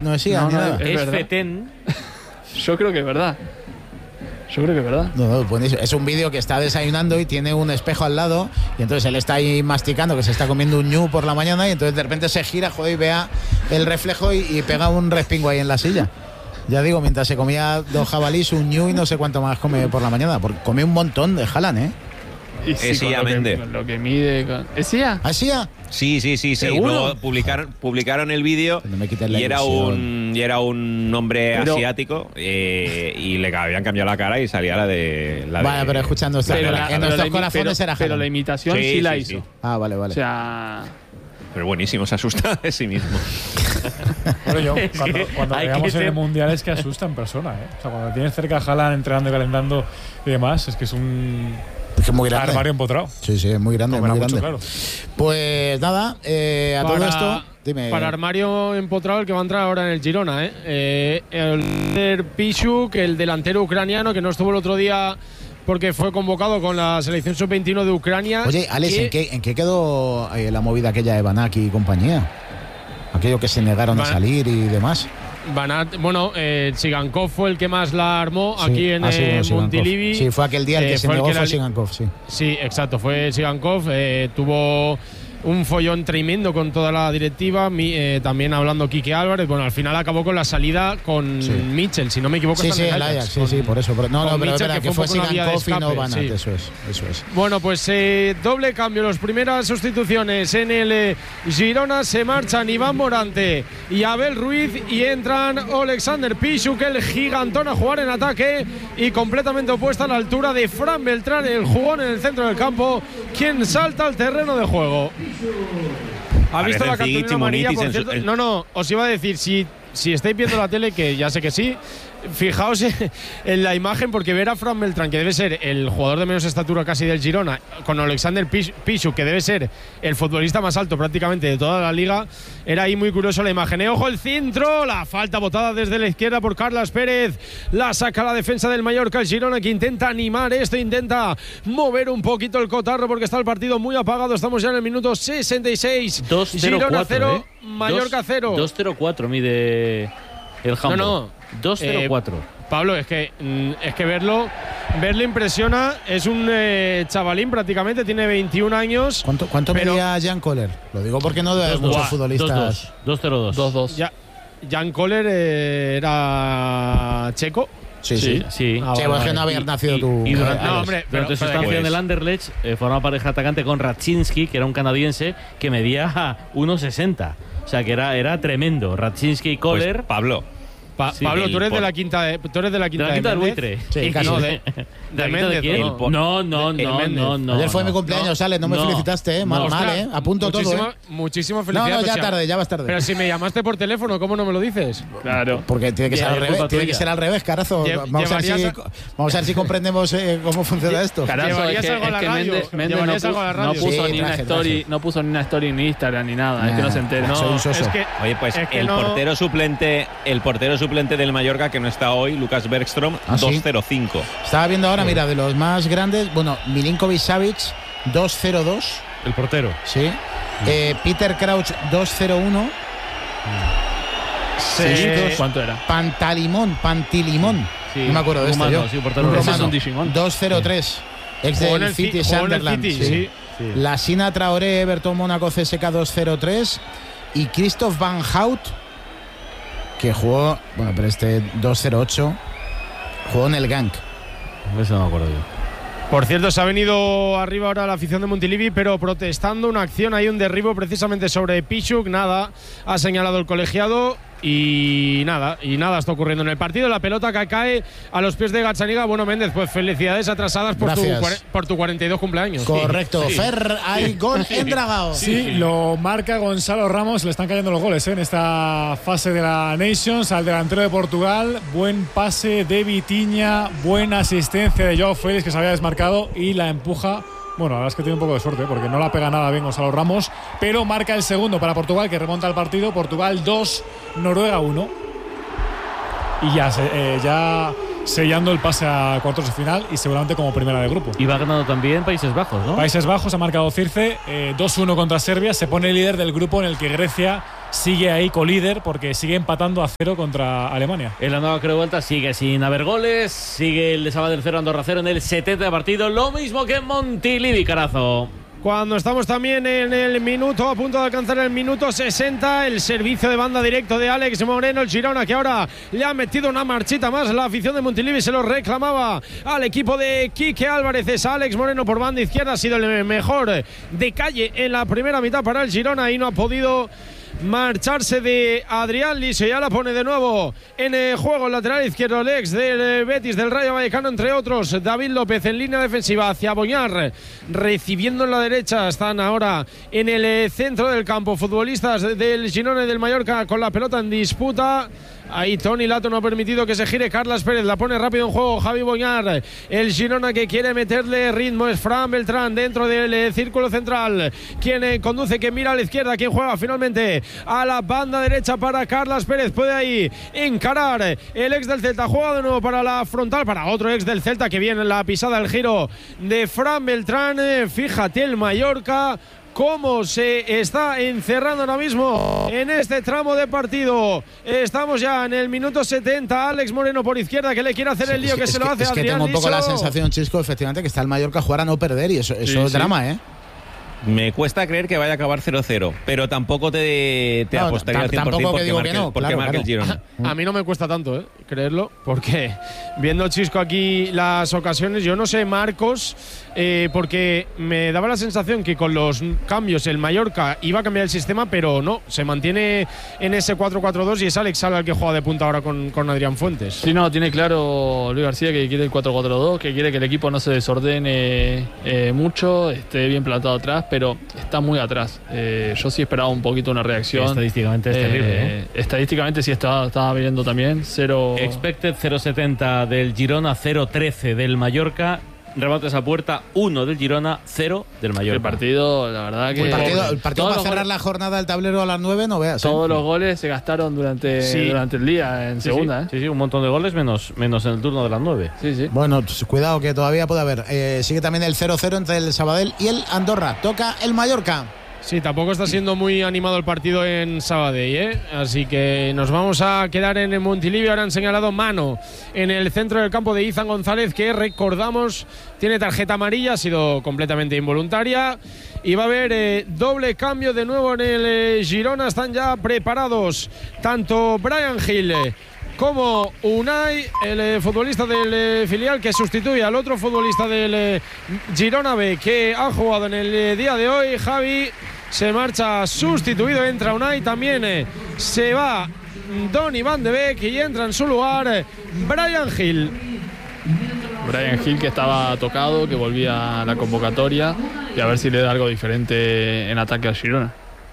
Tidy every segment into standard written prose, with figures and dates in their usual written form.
no es IA ni nada. Es Feten. Yo creo que es verdad. No, buenísimo. Es un vídeo que está desayunando y tiene un espejo al lado y entonces él está ahí masticando, que se está comiendo un ñu por la mañana y entonces de repente se gira, joder, y vea el reflejo y pega un respingo ahí en la silla. Ya digo, mientras se comía 2 jabalís, un ñu y no sé cuánto más come por la mañana, porque come un montón de Haaland, ¿eh? Y sí, Es IA Mende. lo que mide. ¿Es IA? ¿Ah, sí? Sí. ¿Seguro? Luego publicaron el vídeo No me quites la y era un hombre Pero- asiático y le habían cambiado la cara y salía la de. Vale, pero escuchando esto, en nuestros corazones era Pero Haaland. la imitación sí la hizo. Ah, vale. O sea. Pero buenísimo, se asusta de sí mismo. Bueno, yo, cuando hay veamos que en el ser- Mundial es que asusta en persona, ¿eh? O sea, cuando tienes cerca a Haaland entrenando y calentando y demás, es que es un Es que es muy grande. armario empotrado. Sí, es muy grande, Comerá muy mucho, grande. claro. Pues nada, a todo esto, dime. Para armario empotrado el que va a entrar ahora en el Girona, el Piszczuk, el delantero ucraniano que no estuvo el otro día porque fue convocado con la selección sub-21 de Ucrania. Oye, Alex, ¿en qué quedó la movida aquella de Banaki y compañía? Aquello que se negaron a salir y demás. Sigankov fue el que más la armó aquí en Sigankov. Montilivi. Sí, fue aquel día el que se negó, era fue Sigankov, sí. Sí, exacto, fue Sigankov. Tuvo un follón tremendo con toda la directiva, también hablando Quique Álvarez. Bueno, al final acabó con la salida con Mitchell, si no me equivoco. Sí, está en el Ajax, sí, por eso. No, pero es Mitchell, verdad que fue un poco una vía de Sigankov y no escape, Banat, sí. eso es. Bueno, pues doble cambio. Las primeras sustituciones en el Girona. Se marchan Iván Morante y Abel Ruiz y entran Alexander Piszczuk, el gigantón, a jugar en ataque y completamente opuesta a la altura de Fran Beltrán, el jugón en el centro del campo, quien salta al terreno de juego. ¿Ha visto la cartulina amarilla, por cierto? No, os iba a decir, si estáis viendo la tele, que ya sé que sí, fijaos en la imagen, porque ver a Fran Beltrán, que debe ser el jugador de menos estatura casi del Girona, con Alexander Piszczuk, que debe ser el futbolista más alto prácticamente de toda la liga, era ahí muy curioso la imagen. Ojo el centro, la falta botada desde la izquierda por Carlas Pérez, la saca la defensa del Mallorca, el Girona, que intenta animar esto, intenta mover un poquito el cotarro porque está el partido muy apagado. Estamos ya en el minuto 66. 2-0-4, Girona 0, ¿eh? Mallorca 0. 2-0-4 mide el Hamburg. No. 2-0-4. Pablo, es que verlo impresiona. Es un chavalín prácticamente, tiene 21 años. ¿Cuánto medía Jan Koller? Lo digo porque no de muchos futbolistas. 2-0-2. 2-2. Jan Koller era checo. Sí. Sí. Es que no habías nacido tú. Y durante, No, hombre, durante su estancia pues en el Anderlecht formaba pareja atacante con Radzinski, que era un canadiense que medía 1,60. O sea que era tremendo. Radzinski y Koller. Pues, Pablo. Sí, Pablo, tú eres de la quinta de del buitre. Sí, casi. No, de ¿De Méndez, quién? ¿no? No. Ayer fue mi cumpleaños, Alex, no me felicitaste, mal, Ostras, apunto todo, muchísimas No, felicidades. ya vas tarde. Pero si me llamaste por teléfono, ¿cómo no me lo dices? Claro. Porque tiene que ser al es revés, culpa tiene que tuya. ser al revés, carazo. Vamos a ver si comprendemos cómo funciona esto. Carazo, Llevarías es que, algo a la es que radio. Méndez Llevarías algo a la radio. no puso Sí, ni una traje. story, no puso ni una story en Instagram ni nada, es que no se entera. Soy un soso. es que Oye, pues es que el no- portero suplente del Mallorca, que no está hoy, Lucas Bergström, ¿Ah, sí? 2-0-5. Estaba viendo ahora, mira, de los más grandes, bueno, Milinkovic Savic, 2-0-2. El portero. Sí. Peter Crouch, 2-0-1. ¿Cuánto era? Pantilimón. Sí, No me acuerdo de este rumano, yo. sí, portero Un Ese es romano. un Digimon. 2-0-3. Ex Jugó en del el City jugó en el Sunderland. City, sí. sí. La Sina Traoré, Everton Mónaco CSK 2-0-3. Y Christoph Van Hout, que jugó, bueno, pero 2-0-8, jugó en el Genk. Eso no me acuerdo yo. Por cierto, se ha venido arriba ahora la afición de Montilivi, pero protestando una acción, hay un derribo precisamente sobre Piszczuk, nada, ha señalado el colegiado y nada está ocurriendo en el partido. La pelota que cae a los pies de Gazzaniga. Bueno, Méndez, pues felicidades atrasadas por tu 42 cumpleaños. Correcto. Sí. Fer, hay gol en Dragao. Sí, lo marca Gonzalo Ramos. Le están cayendo los goles en esta fase de la Nations al delantero de Portugal. Buen pase de Vitinha, buena asistencia de Joao Félix, que se había desmarcado y la empuja. Bueno, la verdad es que tiene un poco de suerte porque no la pega nada bien Gonzalo Ramos, pero marca el segundo para Portugal, que remonta el partido. Portugal 2, Noruega 1. Y ya sellando el pase a cuartos de final y seguramente como primera de grupo. Y va ganando también Países Bajos, ¿no? Países Bajos ha marcado Circe, 2-1 contra Serbia, se pone líder del grupo en el que Grecia sigue ahí colíder porque sigue empatando a 0 contra Alemania. En la nueva vuelta sigue sin haber goles, sigue el de Sabadell 0, Andorra 0 en el 70 de partido, lo mismo que en Montilivi, Carazo. Cuando estamos también en el minuto, a punto de alcanzar el minuto 60, el servicio de banda directo de Alex Moreno, el Girona, que ahora le ha metido una marchita más. La afición de Montilivi se lo reclamaba al equipo de Quique Álvarez. Es Alex Moreno por banda izquierda, ha sido el mejor de calle en la primera mitad para el Girona y no ha podido marcharse de Adrián Liso. Ya la pone de nuevo en el juego el lateral izquierdo, el ex del Betis, del Rayo Vallecano, entre otros. David López en línea defensiva hacia Boñar, recibiendo en la derecha. Están ahora en el centro del campo futbolistas del Girona y del Mallorca con la pelota en disputa. Ahí Toni Lato no ha permitido que se gire. Carlas Pérez la pone rápido en juego. Javi Boñar, el Girona que quiere meterle ritmo. Es Fran Beltrán dentro del círculo central. Quien conduce, quien mira a la izquierda, quien juega finalmente a la banda derecha para Carlas Pérez. Puede ahí encarar el ex del Celta. Juega de nuevo para la frontal, para otro ex del Celta que viene en la pisada, el giro de Fran Beltrán. Fíjate el Mallorca cómo se está encerrando ahora mismo en este tramo de partido. Estamos ya en el minuto 70. Alex Moreno por izquierda que le quiere hacer el lío, que se lo hace a Adrián Liso. Es que tengo un poco la sensación, Chisco, efectivamente, que está el Mallorca a jugar a no perder y eso es drama, ¿eh? Me cuesta creer que vaya a acabar 0-0, pero tampoco te apostaría al 100% porque marque el Girona. A mí no me cuesta tanto, creerlo, porque viendo, Chisco, aquí las ocasiones, yo no sé, Marcos, porque me daba la sensación que con los cambios el Mallorca iba a cambiar el sistema, pero no, se mantiene en ese 4-4-2 y es Alex Sala el que juega de punta ahora con Adrián Fuentes. Sí, no, tiene claro Luis García que quiere el 4-4-2, que quiere que el equipo no se desordene mucho, esté bien plantado atrás, pero está muy atrás. Yo sí esperaba un poquito una reacción. Estadísticamente es terrible. Estadísticamente sí estaba viendo también. Expected 0.70 del Girona, 0.13 del Mallorca. Remates a puerta, 1 del Girona, 0 del Mallorca. El partido, la verdad que... El partido para cerrar la jornada del tablero a las 9, no veas. Todos los goles se gastaron durante el día en segunda. Sí, un montón de goles, menos en el turno de las 9. Sí. Bueno, cuidado que todavía puede haber. Sigue también el 0-0 entre el Sabadell y el Andorra. Toca el Mallorca. Sí, tampoco está siendo muy animado el partido en Sabadell, así que nos vamos a quedar en Montilivi. Ahora han señalado mano en el centro del campo de Izan González, que recordamos tiene tarjeta amarilla, ha sido completamente involuntaria. Y va a haber doble cambio de nuevo en el Girona. Están ya preparados tanto Brian Hill como Unai, el futbolista del filial, que sustituye al otro futbolista del Girona B que ha jugado en el día de hoy. Javi se marcha sustituido, entra Unai, también se va Donny Van de Beek y entra en su lugar Brian Hill. Brian Hill, que estaba tocado, que volvía a la convocatoria, y a ver si le da algo diferente en ataque al Girona.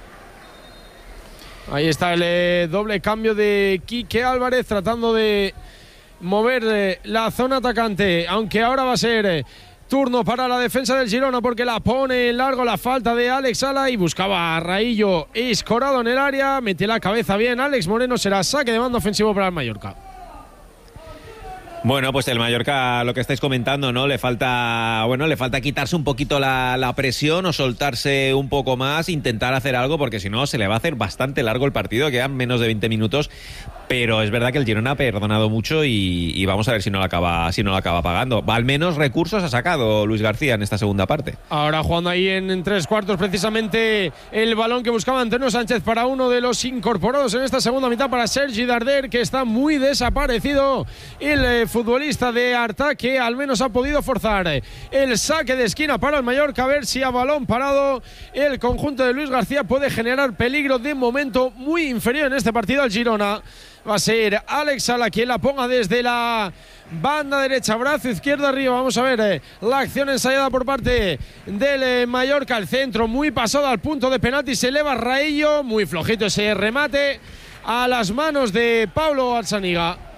Ahí está el doble cambio de Quique Álvarez, tratando de mover la zona atacante, aunque ahora va a ser turno para la defensa del Girona, porque la pone en largo la falta de Alex Sala y buscaba a Raillo escorado en el área, mete la cabeza bien Alex Moreno, será saque de banda ofensivo para el Mallorca. Bueno, pues el Mallorca, lo que estáis comentando, ¿no? Le falta quitarse un poquito la presión o soltarse un poco más, intentar hacer algo, porque si no se le va a hacer bastante largo el partido, quedan menos de 20 minutos, pero es verdad que el Girona ha perdonado mucho y vamos a ver si no lo acaba pagando. Al menos recursos ha sacado Luis García en esta segunda parte. Ahora jugando ahí en 3/4, precisamente el balón que buscaba Antonio Sánchez para uno de los incorporados en esta segunda mitad, para Sergi Darder, que está muy desaparecido. El futbolista de Arta, que al menos ha podido forzar el saque de esquina para el Mallorca, a ver si a balón parado el conjunto de Luis García puede generar peligro. De momento muy inferior en este partido al Girona. Va a ser Alex Sala quien la ponga desde la banda derecha, brazo izquierdo arriba. Vamos a ver la acción ensayada por parte del Mallorca. El centro muy pasado al punto de penalti, se eleva Raillo, muy flojito ese remate a las manos de Pablo Atzaniga,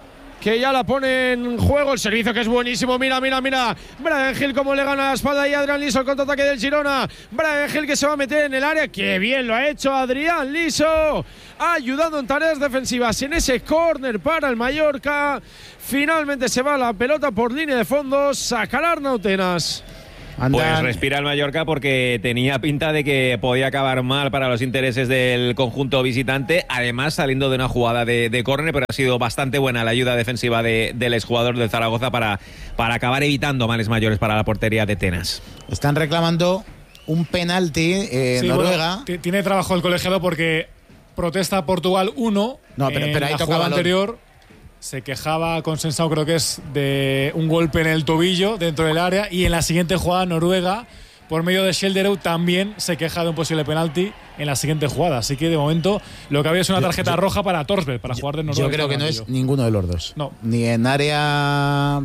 que ya la pone en juego. El servicio que es buenísimo. Mira. Brian Hill como le gana la espalda y Adrián Liso, el contraataque del Girona. Brian Hill que se va a meter en el área. ¡Qué bien lo ha hecho Adrián Liso! Ayudando en tareas defensivas en ese córner para el Mallorca. Finalmente se va la pelota por línea de fondo. Sacará Arnau Tenas. Pues respira el Mallorca porque tenía pinta de que podía acabar mal para los intereses del conjunto visitante, además saliendo de una jugada de córner, pero ha sido bastante buena la ayuda defensiva del exjugador del Zaragoza para acabar evitando males mayores para la portería de Tenas. Están reclamando un penalti Noruega. Bueno, tiene trabajo el colegiado porque protesta Portugal 1. No, pero ahí la tocaba jugada anterior. Se quejaba Consensado, creo que es de un golpe en el tobillo dentro del área, y en la siguiente jugada Noruega, por medio de Schelderud, también se queja de un posible penalti en la siguiente jugada. Así que de momento lo que había es una tarjeta roja para Torsberg, para jugar de Noruega. Yo creo que no es ninguno de los dos. No. Ni en área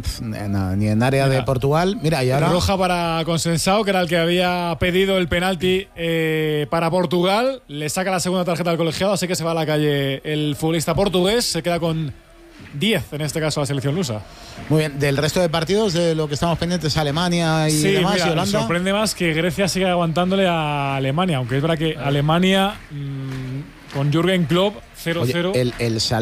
de Portugal. Mira, y ahora roja para Consensado, que era el que había pedido el penalti para Portugal. Le saca la segunda tarjeta al colegiado, así que se va a la calle el futbolista portugués. Se queda con 10, en este caso, la selección lusa. Muy bien, del resto de partidos, de lo que estamos pendientes, Alemania y demás, mira, y Holanda. Sorprende más que Grecia siga aguantándole a Alemania, aunque es verdad que Alemania con Jürgen Klopp 0-0. Oye,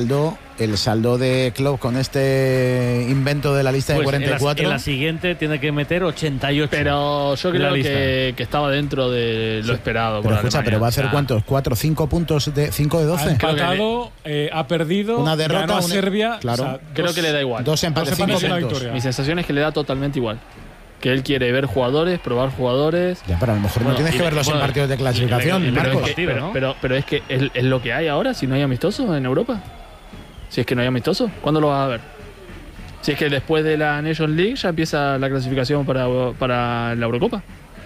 el saldo de Klopp con este invento de la lista de 44. En la siguiente tiene que meter 88. Pero yo creo que estaba dentro de lo esperado. Pero escucha, ¿pero va a hacer cuántos? ¿4 o 5 puntos de 5 de 12? Ha empatado, ha perdido, una derrota, ganó a Serbia. Claro. O sea, creo que le da igual. 2 empates, 5 y una puntos. victoria. Mi sensación es que le da totalmente igual. Que él quiere ver jugadores, probar jugadores. Ya, pero a lo mejor no tienes que verlos en partidos de clasificación, Marcos. Pero es que es lo que hay ahora, si no hay amistosos en Europa. Si es que no hay amistosos, ¿cuándo lo vas a ver? Si es que después de la Nations League ya empieza la clasificación para la Eurocopa.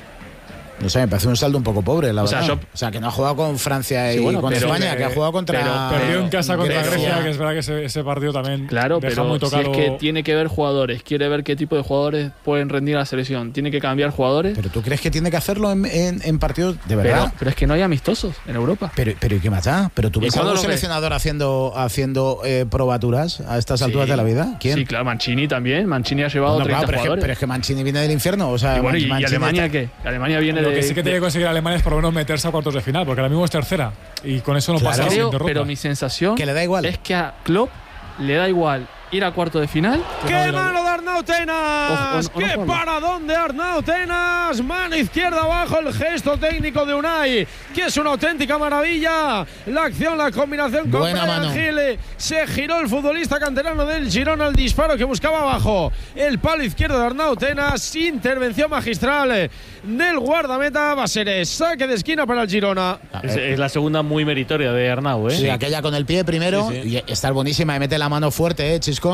No sé, me parece un saldo un poco pobre, la verdad. O sea, que no ha jugado con Francia y con España, que ha jugado contra. Perdió en casa contra Grecia, que es verdad que ese partido también deja muy tocado. Si es que tiene que ver jugadores, quiere ver qué tipo de jugadores pueden rendir a la selección, tiene que cambiar jugadores. ¿Pero tú crees que tiene que hacerlo en partidos de verdad? Pero es que no hay amistosos en Europa. Pero ¿y qué más da? ¿Pero tú ves a algún seleccionador haciendo probaturas a estas alturas de la vida? ¿Quién? Sí, claro, Mancini también. Mancini ha llevado 30 jugadores. Pero es que Mancini viene del infierno. O sea, ¿Y Alemania qué? Alemania viene Lo que sí que tiene que conseguir Alemania es por lo menos meterse a cuartos de final, porque ahora mismo es tercera. Y con eso no pasa la ronda. Pero mi sensación que le da igual. Es que a Klopp le da igual ir a cuartos de final. ¡Qué mano de Arnau Tenas! ¡Qué paradón de Arnau Tenas! Mano izquierda abajo, el gesto técnico de Unai, que es una auténtica maravilla. La acción, la combinación con Brian Hill. Se giró el futbolista canterano del Girona, el disparo que buscaba abajo. El palo izquierdo de Arnau Tenas. Intervención magistral del guardameta. Va a ser saque de esquina para el Girona. Es la segunda muy meritoria de Arnau, ¿eh? Sí, aquella con el pie primero. Sí. Y está buenísima, y mete la mano fuerte, Chisco.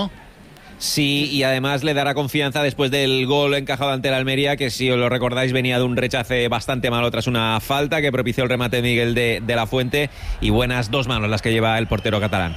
Sí, y además le dará confianza después del gol encajado ante el Almería, que si os lo recordáis venía de un rechace bastante malo tras una falta que propició el remate de Miguel de la Fuente, y buenas 2 manos las que lleva el portero catalán.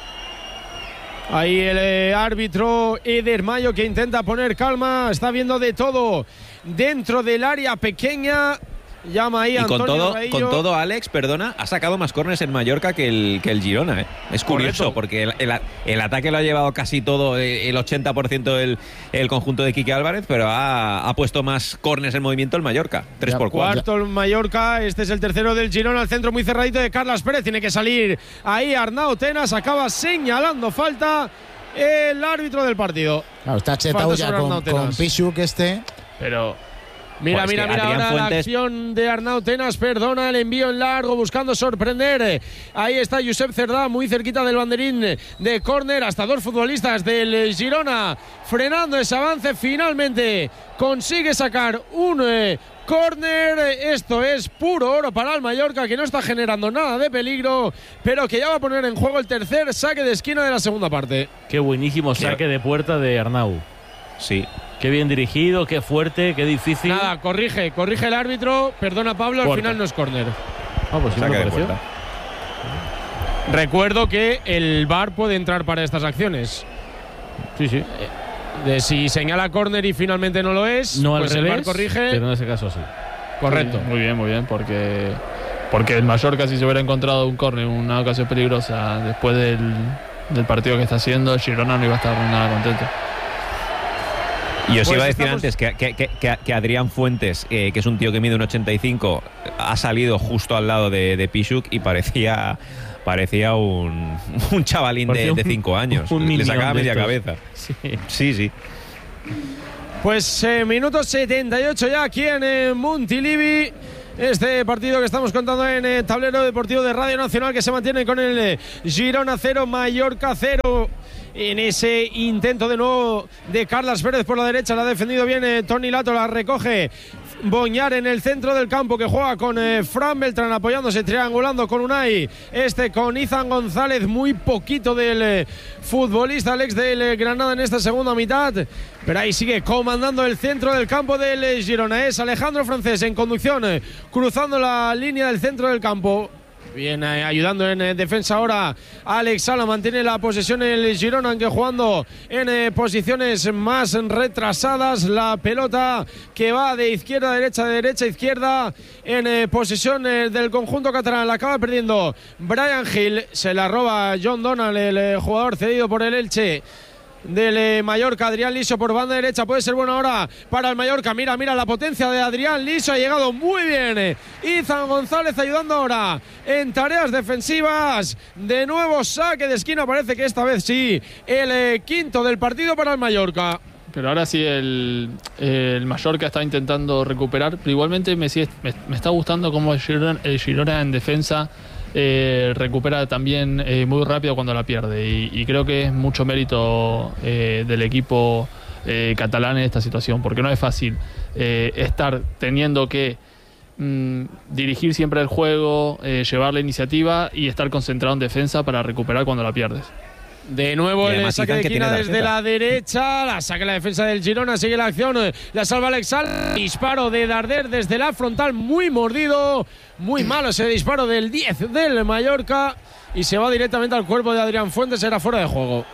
Ahí el árbitro Eder Mayo, que intenta poner calma, está viendo de todo dentro del área pequeña. Llama ahí y Antonio con todo, Alex, perdona, ha sacado más córneres en Mallorca que el Girona, ¿eh? Es curioso, porque el ataque lo ha llevado casi todo, el 80% el conjunto de Quique Álvarez, pero ha puesto más córneres en movimiento el Mallorca, 3-4. Cuarto el Mallorca, este es el tercero del Girona, al centro muy cerradito de Carlas Pérez, tiene que salir ahí Arnau Tenas, acaba señalando falta el árbitro del partido. Claro, está chetado ya con Pichuk pero... Mira ahora Fuentes... la acción de Arnau Tenas, perdona el envío en largo, buscando sorprender. Ahí está Josep Cerdá, muy cerquita del banderín de córner, hasta 2 futbolistas del Girona frenando ese avance. Finalmente consigue sacar un córner. Esto es puro oro para el Mallorca, que no está generando nada de peligro, pero que ya va a poner en juego el tercer saque de esquina de la segunda parte. Qué buenísimo saque de puerta de Arnau. Sí. Qué bien dirigido, qué fuerte, qué difícil. Nada, corrige el árbitro. Perdona, Pablo, al final no es córner. Pues sí me pareció. Recuerdo que el VAR puede entrar para estas acciones. Sí. Si señala córner y finalmente no lo es, no pues al revés, el VAR corrige. Pero en ese caso sí. Correcto. Sí, muy bien, porque el Mallorca, si se hubiera encontrado un córner, una ocasión peligrosa después del partido que está haciendo, Girona no iba a estar nada contento. Y os Pues iba a decir estamos- antes que Adrián Fuentes, que es un tío que mide un 85, ha salido justo al lado de Piszczuk y parecía un chavalín Parecía de un- 5 años. un Le minion sacaba de media estos. cabeza. Sí. Sí. Pues minuto 78 ya aquí en Montilivi. Este partido que estamos contando en el tablero deportivo de Radio Nacional, que se mantiene con el Girona 0, Mallorca 0. En ese intento de nuevo de Carlas Pérez por la derecha, la ha defendido bien Toni Lato, la recoge Boñar en el centro del campo, que juega con Fran Beltrán apoyándose, triangulando con Unai, con Izan González, muy poquito del futbolista, el ex del Granada en esta segunda mitad, pero ahí sigue comandando el centro del campo del Girona. Es Alejandro Francés en conducción, cruzando la línea del centro del campo. Bien, ayudando en defensa ahora Alex Sala, mantiene la posesión el Girona, aunque jugando en posiciones más retrasadas. La pelota que va de izquierda a derecha, de derecha a izquierda, en posesión del conjunto catalán. La acaba perdiendo Brian Hill, se la roba John Donald, el jugador cedido por el Elche del Mallorca. Adrián Liso por banda derecha, puede ser buena hora para el Mallorca. Mira la potencia de Adrián Liso, ha llegado muy bien Izan González ayudando ahora en tareas defensivas. De nuevo saque de esquina, parece que esta vez sí, el quinto del partido para el Mallorca. Pero ahora sí el Mallorca está intentando recuperar, pero igualmente me está gustando cómo el Girona en defensa recupera también muy rápido cuando la pierde, y creo que es mucho mérito del equipo catalán en esta situación, porque no es fácil estar teniendo que dirigir siempre el juego, llevar la iniciativa y estar concentrado en defensa para recuperar cuando la pierdes. De nuevo Y el además saque de Izan, que esquina tiene desde tarjeta. la derecha, la saca la defensa del Girona, sigue la acción, la salva Alex Sala, disparo de Darder desde la frontal, muy mordido, muy malo ese disparo del 10 del Mallorca, y se va directamente al cuerpo de Adrián Fuentes, era fuera de juego.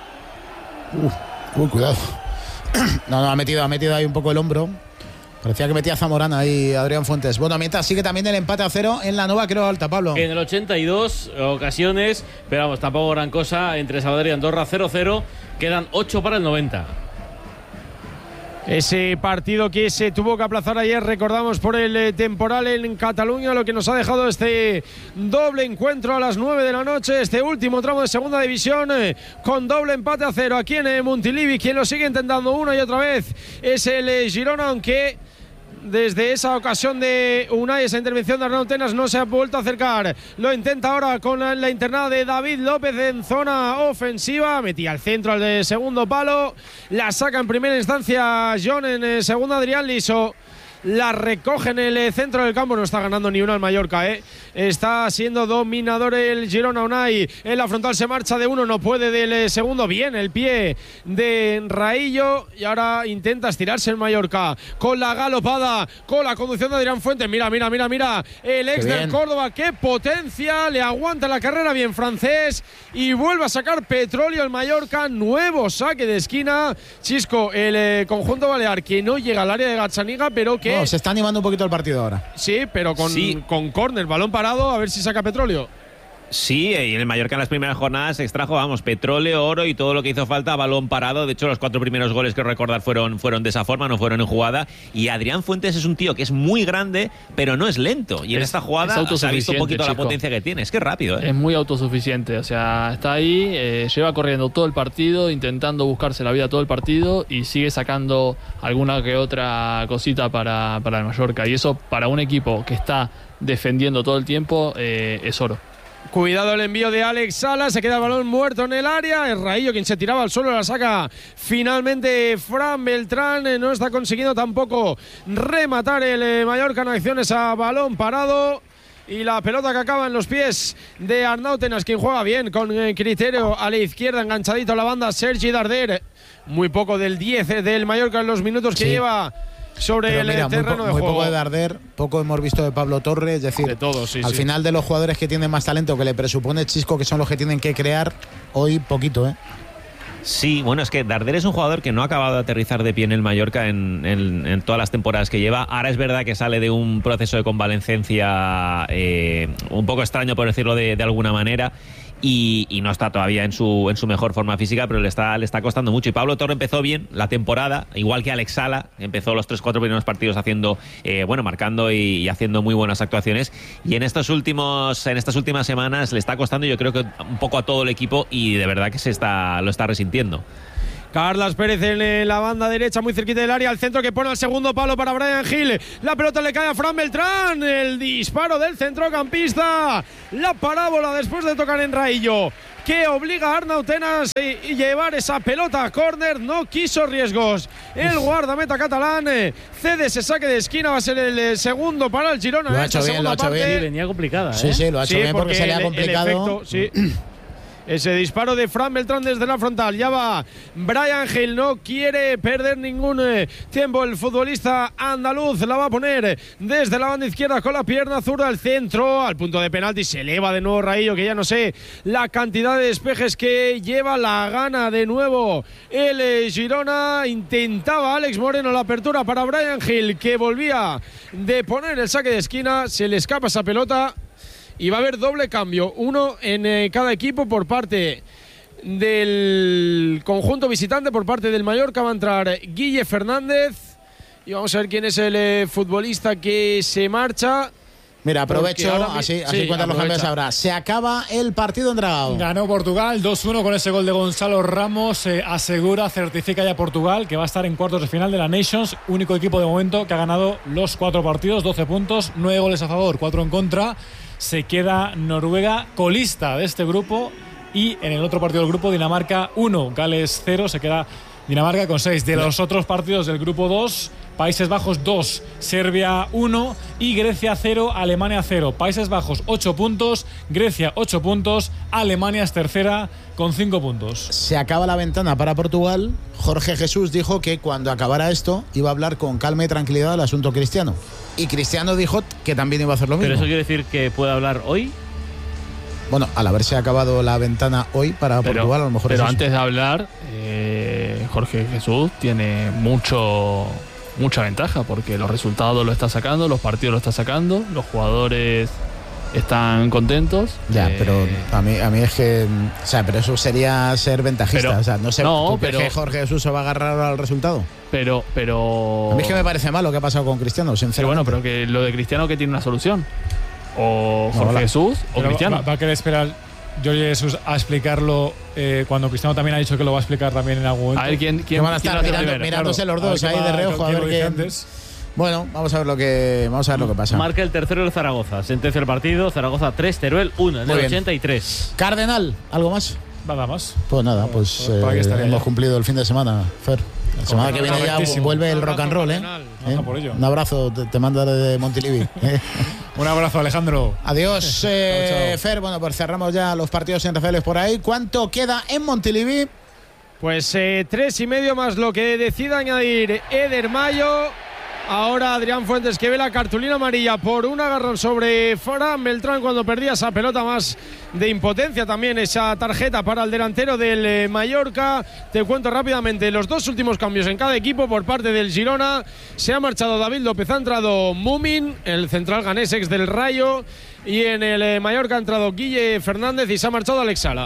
Cuidado. No, ha metido ahí un poco el hombro. Parecía que metía Zamorana ahí Adrián Fuentes. Bueno, mientras sigue también el empate a 0 en la nueva Creo Alta, Pablo. En el 82 ocasiones, pero vamos, tampoco gran cosa, entre Sabadell y Andorra 0-0, quedan 8 para el 90. Ese partido que se tuvo que aplazar ayer, recordamos, por el temporal en Cataluña, lo que nos ha dejado este doble encuentro a las 9 de la noche, este último tramo de segunda división, con doble empate a 0 aquí en Montilivi. Quien lo sigue intentando una y otra vez es el Girona, aunque desde esa ocasión de Unai, esa intervención de Arnau Tenas, no se ha vuelto a acercar. Lo intenta ahora con la internada de David López en zona ofensiva. Metía al centro, al de segundo palo. La saca en primera instancia John, en segunda Adrián Liso. La recoge en el centro del campo. No está ganando ni una al Mallorca, Está siendo dominador el Girona. Unai en la frontal se marcha de uno, no puede del segundo. Bien el pie de Raillo, y ahora intenta estirarse el Mallorca con la galopada, con la conducción de Adrián Fuentes. Mira el ex del Córdoba, qué potencia, le aguanta la carrera bien Francés, y vuelve a sacar petróleo el Mallorca. Nuevo saque de esquina, Chisco, el conjunto balear, que no llega al área de Gazzaniga, pero que se está animando un poquito el partido ahora. sí, pero con córner, balón parado, a ver si saca petróleo. Sí, y en el Mallorca en las primeras jornadas se extrajo, petróleo, oro y todo lo que hizo falta, balón parado. De hecho, los 4 primeros goles que recordar fueron de esa forma, no fueron en jugada. Y Adrián Fuentes es un tío que es muy grande, pero no es lento. Y en esta jugada se ha visto un poquito la potencia que tiene. Es que es rápido, Es muy autosuficiente, o sea, está ahí, lleva corriendo todo el partido, intentando buscarse la vida todo el partido, y sigue sacando alguna que otra cosita para el Mallorca. Y eso, para un equipo que está defendiendo todo el tiempo, es oro. Cuidado el envío de Alex Sala, se queda el balón muerto en el área, es Raillo quien se tiraba al suelo, la saca finalmente Fran Beltrán, no está consiguiendo tampoco rematar el Mallorca en acciones a balón parado, y la pelota que acaba en los pies de Arnau Tenas, quien juega bien con criterio a la izquierda, enganchadito a la banda Sergi Darder. Muy poco del 10 del Mallorca en los minutos que lleva sobre pero el terreno de muy juego. Poco de Darder, poco hemos visto de Pablo Torres, es decir, de todo, sí, al final de los jugadores que tienen más talento, que le presupone Chisco, que son los que tienen que crear, hoy poquito, Sí, bueno, es que Darder es un jugador que no ha acabado de aterrizar de pie en el Mallorca en todas las temporadas que lleva. Ahora es verdad que sale de un proceso de convalecencia un poco extraño, por decirlo de alguna manera. y no está todavía en su mejor forma física, pero le está costando mucho. Y Pablo Torre empezó bien la temporada, igual que Alex Sala, empezó los 3-4 primeros partidos haciendo, marcando y haciendo muy buenas actuaciones, y en estas últimas semanas le está costando, yo creo que un poco a todo el equipo, y de verdad que lo está resintiendo. Carlas Pérez en la banda derecha, muy cerquita del área, al centro, que pone al segundo palo para Bryan Gil. La pelota le cae a Fran Beltrán, el disparo del centrocampista, la parábola después de tocar en raillo, que obliga a Arnau Tenas a llevar esa pelota a córner. No quiso riesgos el guardameta catalán, cede ese saque de esquina, va a ser el segundo para el Girona. Lo ha hecho bien, Sí, venía complicada. Sí, lo ha hecho bien porque se le ha complicado. Ese disparo de Fran Beltrán desde la frontal. Ya va Bryan Gil, no quiere perder ningún tiempo el futbolista andaluz. La va a poner desde la banda izquierda con la pierna zurda al centro, al punto de penalti. Se eleva de nuevo Raillo, que ya no sé la cantidad de despejes que lleva. La gana de nuevo el Girona. Intentaba Alex Moreno la apertura para Bryan Gil, que volvía de poner el saque de esquina. Se le escapa esa pelota. Y va a haber doble cambio, uno en cada equipo por parte del conjunto visitante. Por parte del Mallorca va a entrar Guille Fernández. Y vamos a ver quién es el futbolista que se marcha. Mira, aprovecho, así cuentan los cambios ahora. Se acaba el partido en Dragao. Ganó Portugal 2-1 con ese gol de Gonzalo Ramos. Certifica ya Portugal, que va a estar en cuartos de final de la Nations. Único equipo de momento que ha ganado los 4 partidos, 12 puntos, 9 goles a favor, 4 en contra. Se queda Noruega colista de este grupo, y en el otro partido del grupo Dinamarca 1, Gales 0, se queda Dinamarca con 6. De los otros partidos del grupo 2, Países Bajos 2, Serbia 1 y Grecia 0, Alemania 0. Países Bajos 8 puntos, Grecia 8 puntos, Alemania es tercera con 5 puntos. Se acaba la ventana para Portugal. Jorge Jesús dijo que cuando acabara esto iba a hablar con calma y tranquilidad del asunto Cristiano. Y Cristiano dijo que también iba a hacer lo mismo. ¿Pero eso quiere decir que puede hablar hoy? Bueno, al haberse acabado la ventana hoy para Portugal, a lo mejor. Pero antes de hablar, Jorge Jesús tiene mucha ventaja, porque los resultados lo está sacando, los partidos lo está sacando, los jugadores están contentos. Ya, pero a mí es que, o sea, pero eso sería ser ventajista. O sea, no sé, ¿tú crees que Jorge Jesús se va a agarrar al resultado? Pero a mí es que me parece mal lo que ha pasado con Cristiano, sinceramente. Sí, bueno, pero que lo de Cristiano, que tiene una solución. O Jorge Jesús o pero Cristiano. Va a querer esperar Jorge Jesús a explicarlo cuando Cristiano también ha dicho que lo va a explicar también en algún momento. A ver quién van a estar mirándose los dos ahí de reojo, a ver qué. Bueno, vamos a ver lo que pasa. Marca el tercero el Zaragoza. Sentencia el partido. Zaragoza 3, Teruel 1 en el 83. Cardenal, ¿algo más? Nada más. Pues nada, hemos cumplido el fin de semana, Fer. La semana que viene ya vuelve el rock and roll, Por ello. Un abrazo, te mando de Montilivi. Un abrazo, Alejandro. Adiós, chao. Fer. Bueno, pues cerramos ya los partidos en RFL por ahí. ¿Cuánto queda en Montilivi? Pues 3,5 más lo que decida añadir Eder Mayo. Ahora Adrián Fuentes, que ve la cartulina amarilla por un agarrón sobre Fran Beltrán cuando perdía esa pelota, más de impotencia también esa tarjeta para el delantero del Mallorca. Te cuento rápidamente los dos últimos cambios en cada equipo. Por parte del Girona se ha marchado David López, ha entrado Mumin, el central ganés ex del Rayo, y en el Mallorca ha entrado Guille Fernández y se ha marchado Alex Sala.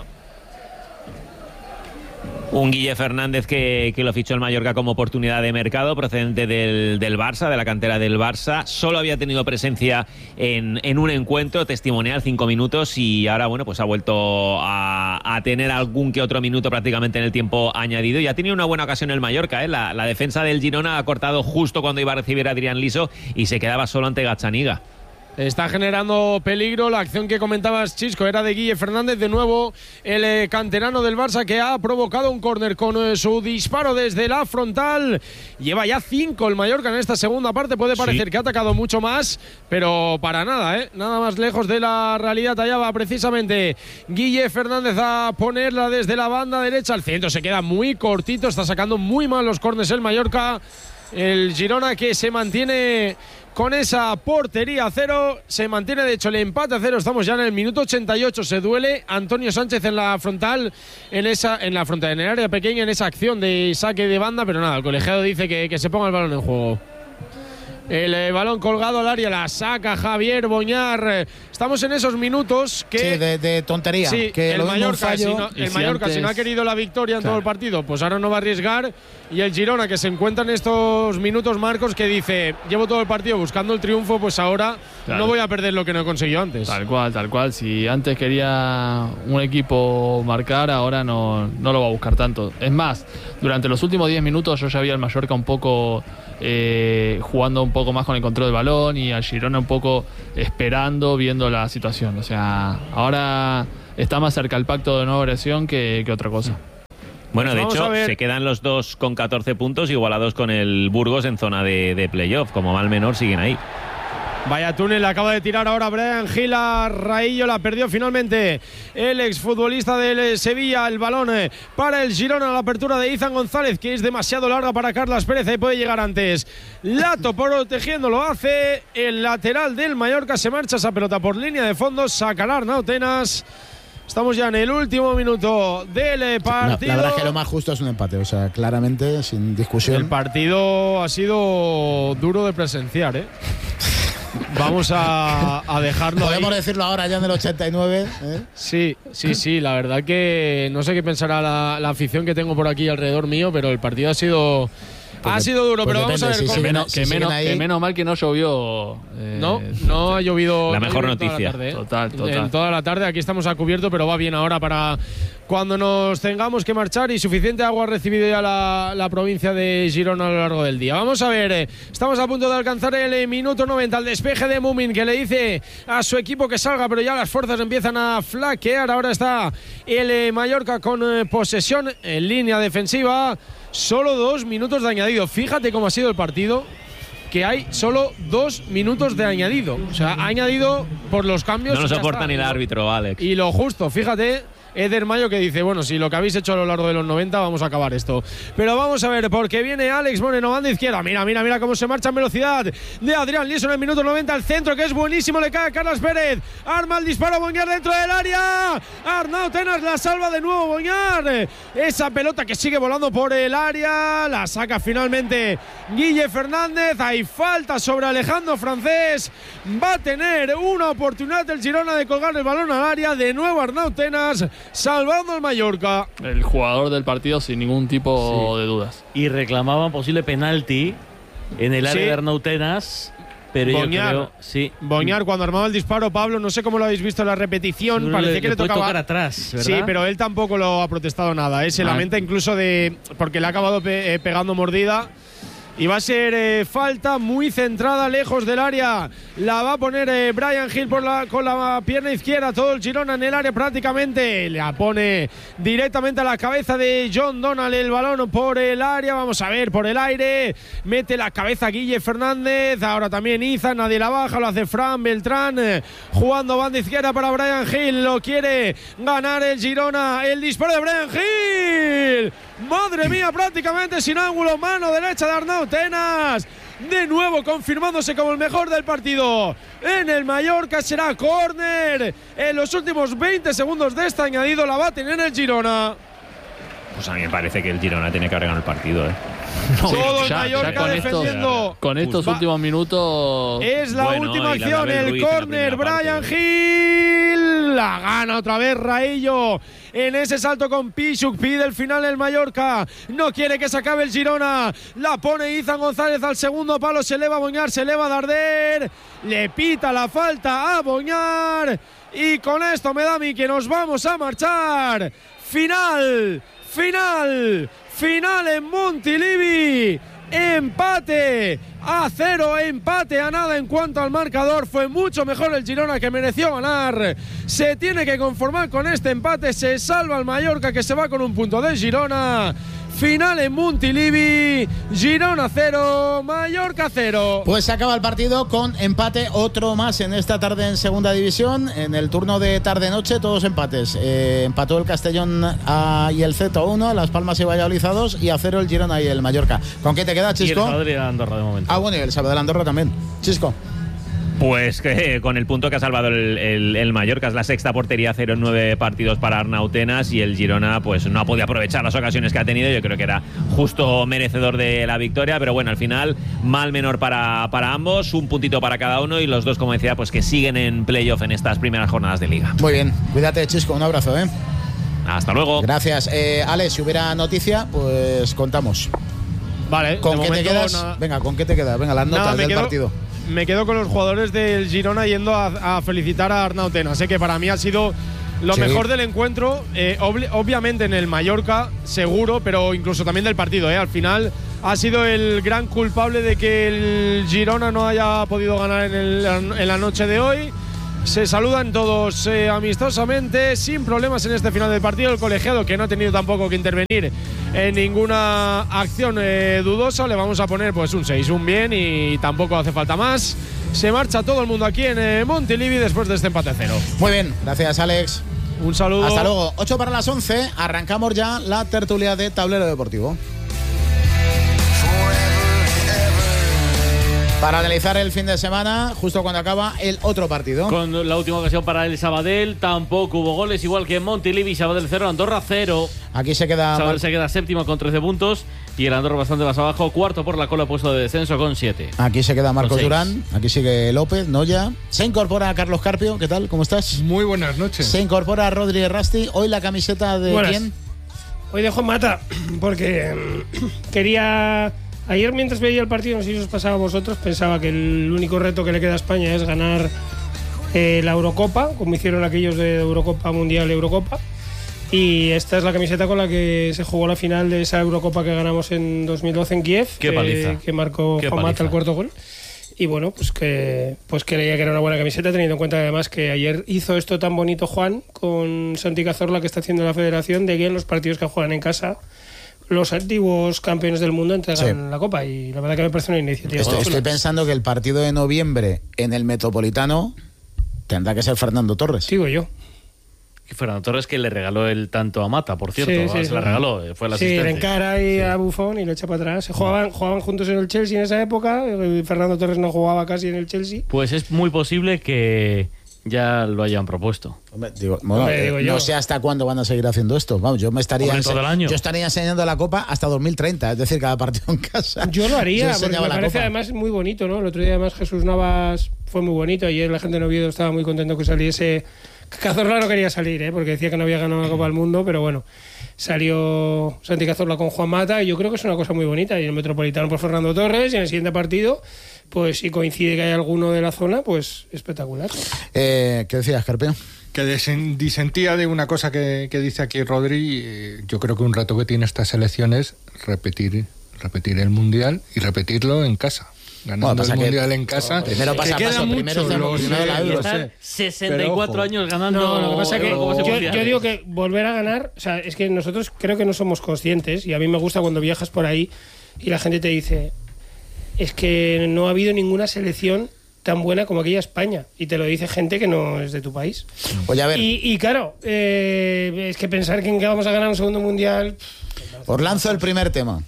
Un Guille Fernández que lo fichó el Mallorca como oportunidad de mercado, procedente del Barça, de la cantera del Barça. Solo había tenido presencia en un encuentro testimonial, 5 minutos, y ahora pues ha vuelto a tener algún que otro minuto prácticamente en el tiempo añadido, y ha tenido una buena ocasión el Mallorca. La defensa del Girona ha cortado justo cuando iba a recibir a Adrián Liso y se quedaba solo ante Gazzaniga. Está generando peligro. La acción que comentabas, Chisco, era de Guille Fernández. De nuevo el canterano del Barça, que ha provocado un córner con su disparo desde la frontal. Lleva ya 5 el Mallorca en esta segunda parte. Puede parecer que ha atacado mucho más, pero para nada, nada más lejos de la realidad. Allá va precisamente Guille Fernández a ponerla desde la banda derecha al centro. Se queda muy cortito, está sacando muy mal los córners el Mallorca. El Girona, que se mantiene con esa portería a 0, se mantiene de hecho el empate a 0. Estamos ya en el minuto 88. Se duele Antonio Sánchez en la frontal, en el área pequeña, en esa acción de saque de banda, pero nada, el colegiado dice que se ponga el balón en juego. El balón colgado al área, la saca Javier Boñar. Estamos en esos minutos que… Sí, de tontería. Sí, que el Mallorca, si no ha querido la victoria en todo el partido, pues ahora no va a arriesgar. Y el Girona, que se encuentra en estos minutos, Marcos, que dice, llevo todo el partido buscando el triunfo, pues ahora no voy a perder lo que no he conseguido antes. Tal cual. Si antes quería un equipo marcar, ahora no lo va a buscar tanto. Es más, durante los últimos 10 minutos yo ya vi al Mallorca un poco jugando un poco más con el control del balón y al Girona un poco esperando, viendo la situación. O sea, ahora está más cerca el pacto de no agresión que otra cosa. Bueno, Pues de hecho, se quedan los dos con 14 puntos, igualados con el Burgos en zona de playoff. Como mal menor, siguen ahí. Vaya túnel, acaba de tirar ahora Brian Gil a Raillo, la perdió finalmente el exfutbolista del Sevilla. El balón para el Girona, la apertura de Izan González, que es demasiado larga para Carlas Pérez, ahí puede llegar antes. Lato protegiendo, lo hace el lateral del Mallorca, se marcha esa pelota por línea de fondo, sacará Arnau Tenas. Estamos ya en el último minuto del partido. La verdad es que lo más justo es un empate, o sea, claramente, sin discusión. El partido ha sido duro de presenciar, Vamos a dejarlo. Podemos ahí. decirlo ahora ya en el 89. Sí, la verdad que no sé qué pensará la afición que tengo por aquí alrededor mío, pero el partido ha sido duro, pero vamos a ver que menos mal que no llovió. No ha llovido. La mejor noticia. Total. En toda la tarde, aquí estamos a cubierto, pero va bien ahora para cuando nos tengamos que marchar, y suficiente agua ha recibido ya la provincia de Girona a lo largo del día. Vamos a ver, estamos a punto de alcanzar el minuto 90, el despeje de Mumin, que le dice a su equipo que salga, pero ya las fuerzas empiezan a flaquear. Ahora está el Mallorca con posesión en línea defensiva. Solo 2 minutos de añadido. Fíjate cómo ha sido el partido, que hay solo 2 minutos de añadido. O sea, ha añadido por los cambios. No lo soporta ni el árbitro, Alex. Y lo justo, fíjate. Eder Mayo, que dice, bueno, si lo que habéis hecho a lo largo de los 90, vamos a acabar esto. Pero vamos a ver, porque viene Alex Moreno, banda izquierda. Mira cómo se marcha en velocidad de Adrián Lieso en el minuto 90. El centro, que es buenísimo, le cae a Carlas Pérez. Arma el disparo, Boñar dentro del área. Arnau Tenas la salva de nuevo, Boñar. Esa pelota que sigue volando por el área. La saca finalmente Guille Fernández. Hay falta sobre Alejandro Francés. Va a tener una oportunidad el Girona de colgar el balón al área. De nuevo Arnau Tenas, salvando al Mallorca. El jugador del partido sin ningún tipo de dudas. Y reclamaban posible penalti en el área de Arnau Tenas, pero Boñar, yo creo… Boñar, cuando armaba el disparo, Pablo, no sé cómo lo habéis visto en la repetición, parecía que le tocaba tocar atrás, ¿verdad? Sí, pero él tampoco lo ha protestado nada. Se lamenta incluso porque le ha acabado pegando mordida. Y va a ser falta muy centrada, lejos del área. La va a poner Brian Gil con la pierna izquierda. Todo el Girona en el área prácticamente. La pone directamente a la cabeza de John Donald. El balón por el área. Vamos a ver, por el aire. Mete la cabeza Guille Fernández. Ahora también Izan. Nadie la baja. Lo hace Fran Beltrán. Jugando banda izquierda para Brian Gil. Lo quiere ganar el Girona. El disparo de Brian Gil. Madre mía, prácticamente sin ángulo. Mano derecha de Arnau Tenas. De nuevo confirmándose como el mejor del partido. En el Mallorca será córner. En los últimos 20 segundos de este añadido la va a tener el Girona. Pues a mí me parece que el Girona tiene que haber ganado el partido, Todo el Mallorca defendiendo. Con estos últimos minutos. Es la última acción, el córner. Brian Gil la gana otra vez Raillo. En ese salto con Pichuk, pide el final el Mallorca. No quiere que se acabe el Girona. La pone Izan González al segundo palo. Se eleva Boñar, se eleva Darder. Le pita la falta a Boñar. Y con esto me da a mí que nos vamos a marchar. Final en Montilivi. Empate a 0, empate a nada en cuanto al marcador. Fue mucho mejor el Girona, que mereció ganar. Se tiene que conformar con este empate. Se salva el Mallorca, que se va con un punto de Girona. Final en Montilivi. Girona 0, Mallorca 0. Pues se acaba el partido con empate, otro más en esta tarde en segunda división. En el turno de tarde-noche, todos empates. Empató el Castellón y el Z1, Las Palmas y Valladolid a 2, y a 0 el Girona y el Mallorca. ¿Con qué te queda, Chisco? Y el Sabadell y el Andorra de momento. Ah, bueno, y el Sabadell Andorra también. Chisco. Pues con el punto que ha salvado el Mallorca, es la sexta portería, 0 en 9 partidos para Arnautenas, y el Girona pues no ha podido aprovechar las ocasiones que ha tenido. Yo creo que era justo merecedor de la victoria, pero bueno, al final mal menor para ambos, un puntito para cada uno, y los dos, como decía, pues que siguen en playoff en estas primeras jornadas de Liga. Muy bien, cuídate, Chisco, un abrazo, ¿eh? Hasta luego. Gracias. Alex, si hubiera noticia, pues contamos. Vale, ¿Con qué te quedas? Venga, ¿con qué te quedas? Venga, las notas del partido. Me quedo con los jugadores del Girona yendo a felicitar a Arnautena. Sé que para mí ha sido lo mejor del encuentro, obviamente en el Mallorca, seguro, pero incluso también del partido. Al final ha sido el gran culpable de que el Girona no haya podido ganar en la noche de hoy. Se saludan todos amistosamente, sin problemas en este final del partido. El colegiado, que no ha tenido tampoco que intervenir en ninguna acción dudosa, le vamos a poner pues un 6, un bien, y tampoco hace falta más. Se marcha todo el mundo aquí en Montilivi después de este empate a 0. Muy bien, gracias, Alex. Un saludo. Hasta luego. 8 para las 11, arrancamos ya la tertulia de Tablero Deportivo. Para analizar el fin de semana, justo cuando acaba el otro partido. Con la última ocasión para el Sabadell, tampoco hubo goles, igual que en Montilivi. Sabadell 0, Andorra 0. Aquí se queda. Sabadell se queda séptimo con 13 puntos y el Andorra bastante más abajo, cuarto por la cola, puesto de descenso con 7. Aquí se queda Marcos Durán, aquí sigue López, Noya. Se incorpora Carlos Carpio, ¿qué tal? ¿Cómo estás? Muy buenas noches. Se incorpora Rodri Rasti. Hoy la camiseta de Buenas. ¿quién? Hoy de Juan Mata, porque quería. Ayer, mientras veía el partido, no sé si os pasaba a vosotros, pensaba que el único reto que le queda a España es ganar la Eurocopa, como hicieron aquellos de Eurocopa Mundial, Eurocopa. Y esta es la camiseta con la que se jugó la final de esa Eurocopa que ganamos en 2012 en Kiev. Qué paliza. Que marcó Juan Mata el cuarto gol. Y bueno, pues creía que era una buena camiseta, teniendo en cuenta además que ayer hizo esto tan bonito Juan con Santi Cazorla, que está haciendo la federación, de que en los partidos que juegan en casa los antiguos campeones del mundo entregan la copa, y la verdad que me parece una iniciativa. Estoy pensando que el partido de noviembre en el Metropolitano tendrá que ser Fernando Torres. Digo yo. Fernando Torres, que le regaló el tanto a Mata, por cierto. Sí, se la regaló, fue la asistencia. Sí, le encara ahí a Buffon y lo echa para atrás. Jugaban juntos en el Chelsea en esa época. Fernando Torres no jugaba casi en el Chelsea. Pues es muy posible que ya lo hayan propuesto. Hombre, digo yo. No sé hasta cuándo van a seguir haciendo esto. Vamos, yo estaría enseñando la Copa hasta 2030, es decir, cada partido en casa. Yo lo haría, porque me parece Copa. Además muy bonito, ¿no? El otro día además Jesús Navas fue muy bonito. Ayer la gente de Oviedo estaba muy contento que saliese. Cazorla no quería salir, porque decía que no había ganado la Copa del Mundo, pero bueno, salió Santi Cazorla con Juan Mata, y yo creo que es una cosa muy bonita. Y el Metropolitano por Fernando Torres, y en el siguiente partido, pues si coincide que hay alguno de la zona, pues espectacular. ¿Qué decías, Carpio? Que disentía de una cosa que dice aquí Rodri. Yo creo que un reto que tiene esta selección es repetir el Mundial y repetirlo en casa. Ganando el Mundial en casa. Primero pasa primero la Euro. 64 años ganando. No, lo que pasa es que yo digo que volver a ganar, o sea, es que nosotros creo que no somos conscientes, y a mí me gusta cuando viajas por ahí y la gente te dice, es que no ha habido ninguna selección tan buena como aquella España, y te lo dice gente que no es de tu país. Oye, a ver. Y claro, es que pensar que en que vamos a ganar un segundo Mundial. Os lanzo el primer tema.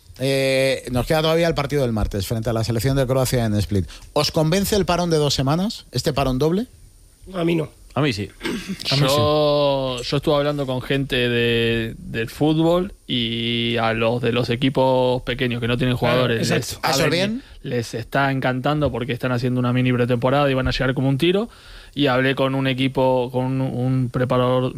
Nos queda todavía el partido del martes frente a la selección de Croacia en Split. ¿Os convence el parón de 2 semanas? ¿Este parón doble? A mí no. A mí sí. Yo estuve hablando con gente del fútbol, y a los de los equipos pequeños que no tienen jugadores les está encantando, porque están haciendo una mini pretemporada y van a llegar como un tiro. Y hablé con un equipo, con un preparador,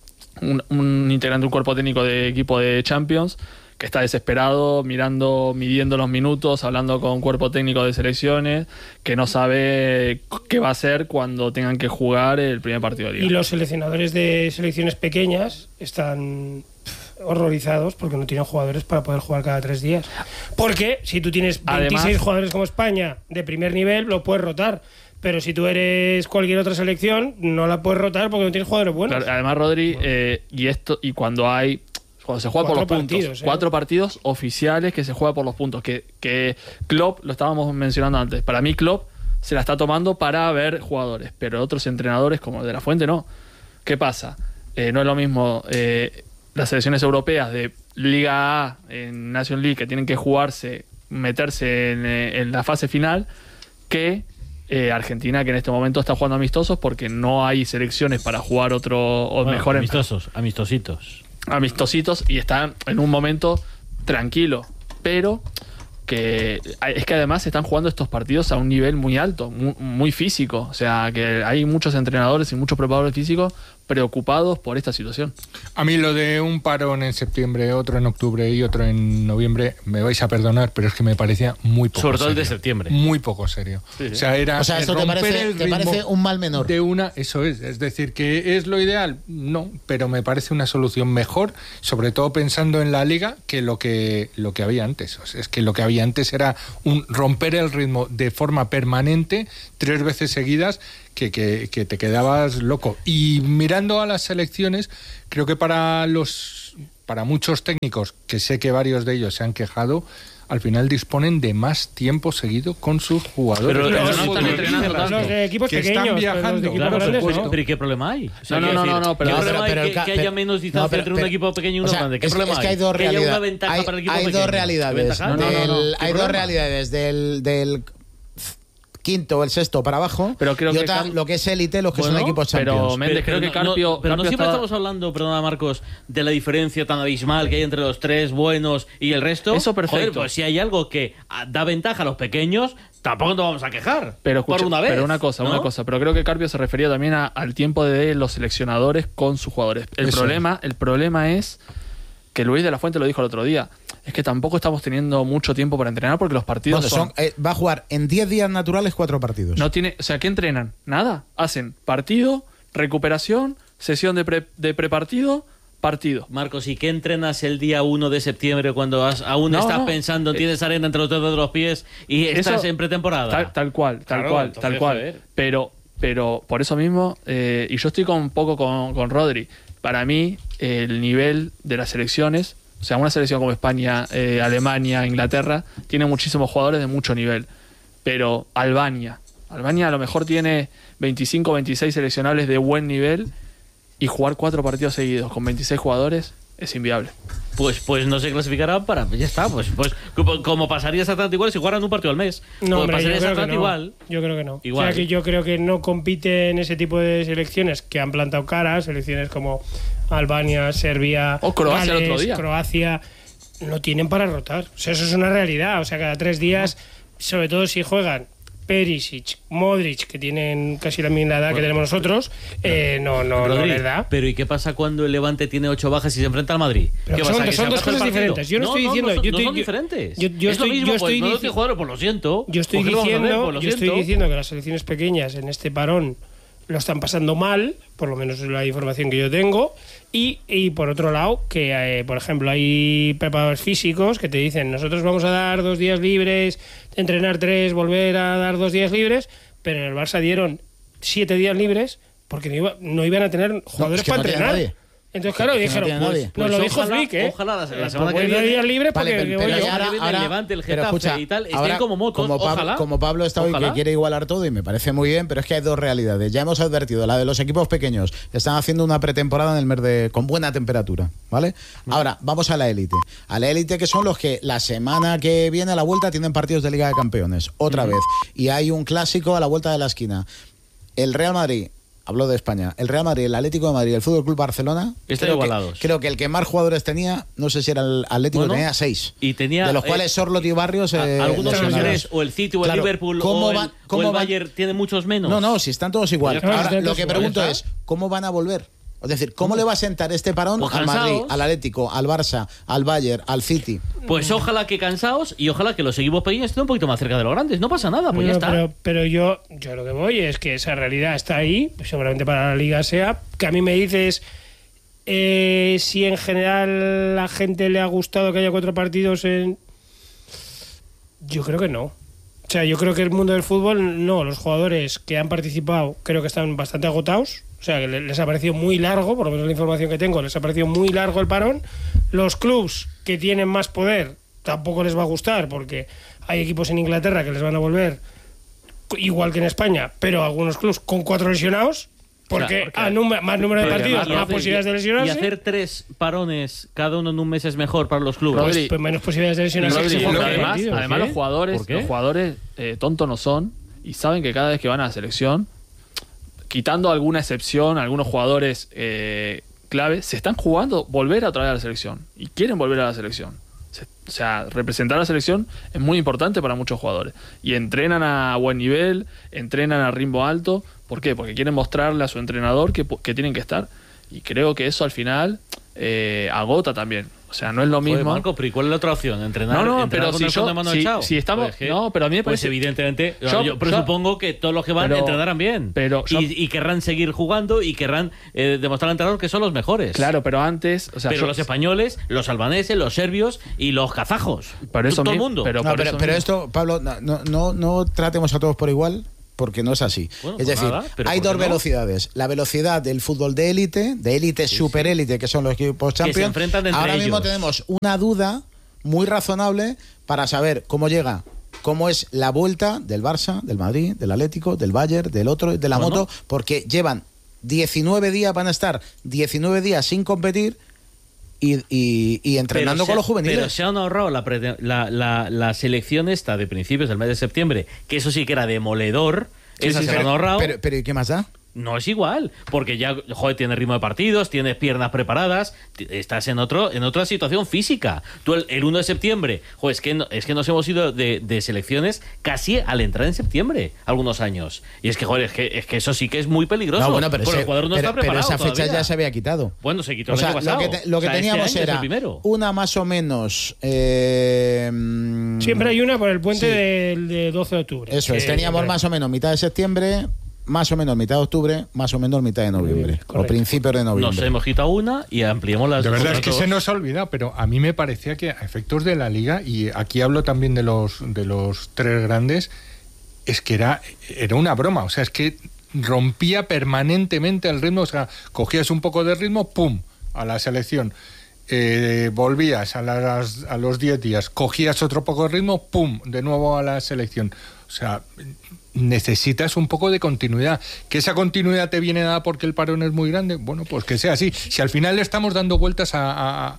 un integrante de un cuerpo técnico de equipo de Champions, que está desesperado, midiendo los minutos, hablando con cuerpo técnico de selecciones, que no sabe qué va a hacer cuando tengan que jugar el primer partido de liga. Y los seleccionadores de selecciones pequeñas están horrorizados porque no tienen jugadores para poder jugar cada 3 días. Porque si tú tienes 26 jugadores como España de primer nivel, lo puedes rotar. Pero si tú eres cualquier otra selección, no la puedes rotar porque no tienes jugadores buenos. Claro, además, Rodri, cuando se juega por los puntos, 4 partidos oficiales que se juega por los puntos, que Klopp, lo estábamos mencionando antes, para mí Klopp se la está tomando para ver jugadores, pero otros entrenadores como el de la Fuente no. ¿Qué pasa? No es lo mismo las selecciones europeas de Liga A en Nation League, que tienen que meterse en la fase final, que Argentina, que en este momento está jugando amistosos porque no hay selecciones para jugar mejor amistositos, y está en un momento tranquilo, pero que es que además están jugando estos partidos a un nivel muy alto, muy físico. O sea, que hay muchos entrenadores y muchos preparadores físicos preocupados por esta situación. A mí lo de un parón en septiembre, otro en octubre y otro en noviembre, me vais a perdonar, pero es que me parecía muy poco serio. Sobre todo el de septiembre. Muy poco serio. Sí. O sea, esto te parece un mal menor. Eso es decir, que es lo ideal, no, pero me parece una solución mejor, sobre todo pensando en la liga, que lo que había antes. O sea, es que lo que había antes era romper el ritmo de forma permanente 3 veces seguidas, que te quedabas loco. Y mirando a las selecciones, creo que para muchos técnicos, que sé que varios de ellos se han quejado, al final disponen de más tiempo seguido con sus jugadores. Pero no están entrenando tanto. Los de equipos que pequeños, están viajando. claro, grandes, pero ¿y qué problema hay? O sea, no, pero ¿qué problema hay que haya menos distancia entre un equipo pequeño y uno grande? ¿Qué problema hay? Es que hay dos realidades. Haya una ventaja para el equipo pequeño. Hay dos realidades. Hay dos realidades del quinto o el sexto para abajo, pero creo y otra, lo que es élite, los que son equipos Champions. Pero Méndez, creo que Carpio... Pero no siempre estamos hablando, perdona Marcos, de la diferencia tan abismal que hay entre los 3 buenos y el resto. Eso perfecto. Joder, pues si hay algo que da ventaja a los pequeños, tampoco nos vamos a quejar. Pero por una vez. Pero una cosa. Pero creo que Carpio se refería también al tiempo de los seleccionadores con sus jugadores. El problema es que Luis de la Fuente lo dijo el otro día. Es que tampoco estamos teniendo mucho tiempo para entrenar porque los partidos va a jugar en 10 días naturales 4 partidos. No tiene, o sea, ¿qué entrenan? Nada. Hacen partido, recuperación, sesión de prepartido, partido. Marcos, ¿y qué entrenas el día 1 de septiembre cuando aún estás pensando, tienes arena entre los dedos de los pies y estás en pretemporada? Tal cual. Pero por eso mismo, y yo estoy un poco con Rodri, para mí el nivel de las selecciones, o sea, una selección como España, Alemania, Inglaterra, tiene muchísimos jugadores de mucho nivel. Pero Albania a lo mejor tiene 25, 26 seleccionables de buen nivel, y jugar 4 partidos seguidos con 26 jugadores es inviable. Pues no se clasificará ya está, pues como pasaría exactamente igual si jugaran un partido al mes. No, pues hombre, pasaría exactamente igual. Yo creo que no. Igual. O sea, que yo creo que no compite en ese tipo de selecciones que han plantado cara, selecciones como Albania, Serbia, o Croacia, Gales, el otro día. Croacia, no tienen para rotar. O sea, eso es una realidad. O sea, cada 3 días, sobre todo si juegan Perisic, Modric, que tienen casi la misma edad que tenemos nosotros, no les da. Pero ¿y qué pasa cuando el Levante tiene 8 bajas y se enfrenta al Madrid? Pero son dos cosas diferentes. Yo no estoy diciendo... No son diferentes. Yo estoy diciendo, pues lo siento. Yo estoy diciendo que las selecciones pequeñas en este parón lo están pasando mal, por lo menos es la información que yo tengo, y por otro lado, que por ejemplo hay preparadores físicos que te dicen, nosotros vamos a dar 2 días libres, entrenar 3, volver a dar 2 días libres, pero en el Barça dieron 7 días libres porque no iban a tener jugadores para entrenar. Entonces, claro, dijeron, nos lo dijo Flick, Ojalá la semana que viene días libres porque pero ahora el Levante, el Getafe y tal, estén como motos, ojalá. Como Pablo está hoy que quiere igualar todo y me parece muy bien, pero es que hay dos realidades. Ya hemos advertido, la de los equipos pequeños están haciendo una pretemporada en el mes con buena temperatura, ¿vale? Ahora, vamos a la élite. A la élite, que son los que la semana que viene a la vuelta tienen partidos de Liga de Campeones, otra vez. Y hay un clásico a la vuelta de la esquina. El Real Madrid... Hablo de España. El Real Madrid, el Atlético de Madrid, el Fútbol Club Barcelona. Están igualados. Creo que el que más jugadores tenía, no sé si era el Atlético, tenía 6. Y tenía, de los cuales Sorloth y Barrios. Algunos son 3, o el City, o el Liverpool, o el Bayern tiene muchos menos. No, si están todos igual. Ahora, lo que pregunto es, ¿cómo van a volver? Es decir, ¿cómo le va a sentar este parón al Madrid, al Atlético, al Barça, al Bayern, al City? Pues ojalá que cansados y ojalá que los equipos pequeños estén un poquito más cerca de los grandes. No pasa nada, pues ya está. Pero yo lo que voy es que esa realidad está ahí, seguramente para la Liga sea, que a mí me dices si en general la gente le ha gustado que haya 4 partidos en... Yo creo que no. O sea, yo creo que el mundo del fútbol, no, los jugadores que han participado creo que están bastante agotados. O sea, que les ha parecido muy largo, por lo menos la información que tengo, les ha parecido muy largo el parón. Los clubs que tienen más poder tampoco les va a gustar, porque hay equipos en Inglaterra que les van a volver igual que en España, pero algunos clubs con 4 lesionados, porque más número de partidos, más posibilidades de lesionarse. Y hacer 3 parones, cada uno en un mes, es mejor para los clubes. Pues menos posibilidades de lesionarse. Además, los jugadores tontos no son. y saben que cada vez que van a la selección, quitando alguna excepción, algunos jugadores clave, se están jugando volver otra vez a la selección y quieren volver a la selección. O sea, representar a la selección es muy importante para muchos jugadores y entrenan a buen nivel, entrenan a ritmo alto. ¿Por qué? Porque quieren mostrarle a su entrenador que tienen que estar, y creo que eso al final agota también. O sea, no es lo mismo. Marco, pero ¿y cuál es la otra opción? ¿Entrenar, pero con el fondo de mano echado? Si estamos, Pues pero a mí me parece, pues evidentemente, yo presupongo que todos los que van entrenarán bien. Y querrán seguir jugando y querrán demostrar al entrenador que son los mejores. Claro, pero antes... O sea, pero los españoles, los albaneses, los serbios y los kazajos. Todo el mundo. Pero esto, Pablo, no tratemos a todos por igual, porque no es así. Bueno, es decir, hay dos velocidades. La velocidad del fútbol de élite, superélite, que son los equipos Champions. Ahora mismo tenemos una duda muy razonable para saber cómo llega, cómo es la vuelta del Barça, del Madrid, del Atlético, del Bayern, del otro, de la moto, porque llevan 19 días, van a estar 19 días sin competir y entrenando con los juveniles. Pero se han ahorrado la selección esta de principios del mes de septiembre, que eso sí que era demoledor. Esa se la han ahorrado. Pero ¿y qué más da? No es igual, porque ya, tienes ritmo de partidos, tienes piernas preparadas, estás en otra situación física. Tú el 1 de septiembre, es que nos hemos ido de selecciones casi al entrar en septiembre, algunos años. Y es que eso sí que es muy peligroso. No, bueno, pero el jugador no está preparado. Pero esa fecha todavía ya se había quitado. Bueno, se quitó el año pasado. Lo que teníamos este era una más o menos... Siempre hay una por el puente del 12 de octubre. Eso es, teníamos más o menos mitad de septiembre, más o menos mitad de octubre, más o menos mitad de noviembre, o principios de noviembre. Nos hemos quitado una y ampliamos las dos. De verdad es que se nos ha olvidado, pero a mí me parecía que a efectos de la Liga, y aquí hablo también de los tres grandes, es que era una broma. O sea, es que rompía permanentemente el ritmo. O sea, cogías un poco de ritmo, ¡pum!, a la selección. Volvías a los 10 días, cogías otro poco de ritmo, ¡pum!, de nuevo a la selección. O sea, necesitas un poco de continuidad. ¿Que esa continuidad te viene dada porque el parón es muy grande? Bueno, pues que sea así. Si al final le estamos dando vueltas a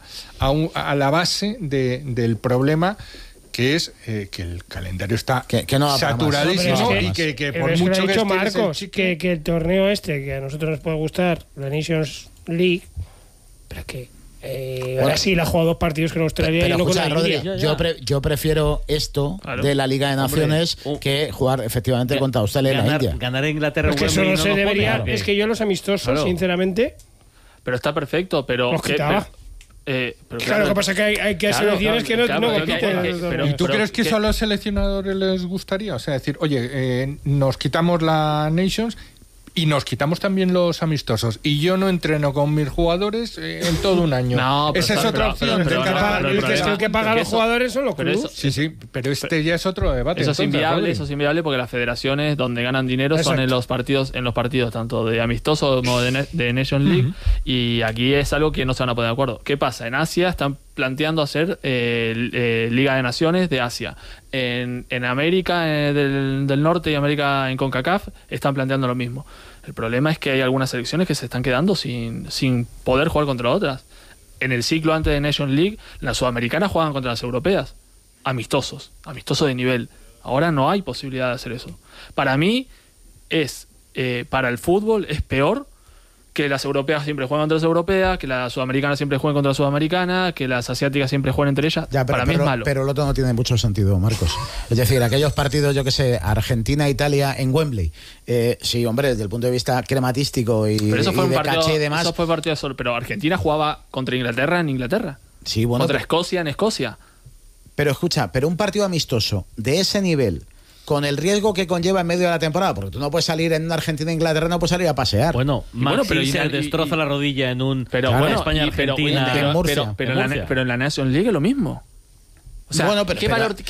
la base del problema, que es que el calendario está saturadísimo, y que por mucho que Marcos, que el torneo que a nosotros nos puede gustar, la Nations League, pero que Brasil ha jugado 2 partidos con Australia y no con la India. Yo prefiero esto de la Liga de Naciones que jugar efectivamente contra Australia y la India. Ganar a Inglaterra. Es que eso no se debería. Es que yo los amistosos, sinceramente. Pero está perfecto, pero. Los quitaba. Claro, lo que pasa es que hay que selecciones que no compiten. ¿Y tú crees que eso a los seleccionadores les gustaría? O sea, decir, oye, nos quitamos la Nations y nos quitamos también los amistosos, y yo no entreno con mis jugadores en todo un año. Esa es otra opción. El que paga a los jugadores son los clubes. Sí, pero ya es otro debate. Eso es inviable porque las federaciones donde ganan dinero son en los partidos tanto de amistoso como de Nation League, y aquí es algo que no se van a poner de acuerdo. ¿Qué pasa? En Asia están planteando hacer Liga de Naciones de Asia. En América del Norte y América en CONCACAF están planteando lo mismo. El problema es que hay algunas selecciones que se están quedando sin poder jugar contra otras. En el ciclo antes de Nation League, las sudamericanas juegan contra las europeas. Amistosos de nivel. Ahora no hay posibilidad de hacer eso. Para mí, para el fútbol es peor que las europeas siempre juegan contra las europeas, que las sudamericanas siempre juegan contra las sudamericanas, que las asiáticas siempre juegan entre ellas. Para mí es malo. Pero el otro no tiene mucho sentido, Marcos. Es decir, aquellos partidos, yo que sé, Argentina-Italia en Wembley. Sí, hombre, desde el punto de vista crematístico y caché y demás. Eso fue partido solo, pero Argentina jugaba contra Inglaterra en Inglaterra. Sí, bueno. Contra Escocia en Escocia. Pero escucha, un partido amistoso de ese nivel, con el riesgo que conlleva en medio de la temporada, porque tú no puedes salir en una Argentina-Inglaterra, no puedes salir a pasear. Pero se destroza la rodilla en un España-Argentina en Murcia. Pero en la Nation League es lo mismo. O sea, ¿qué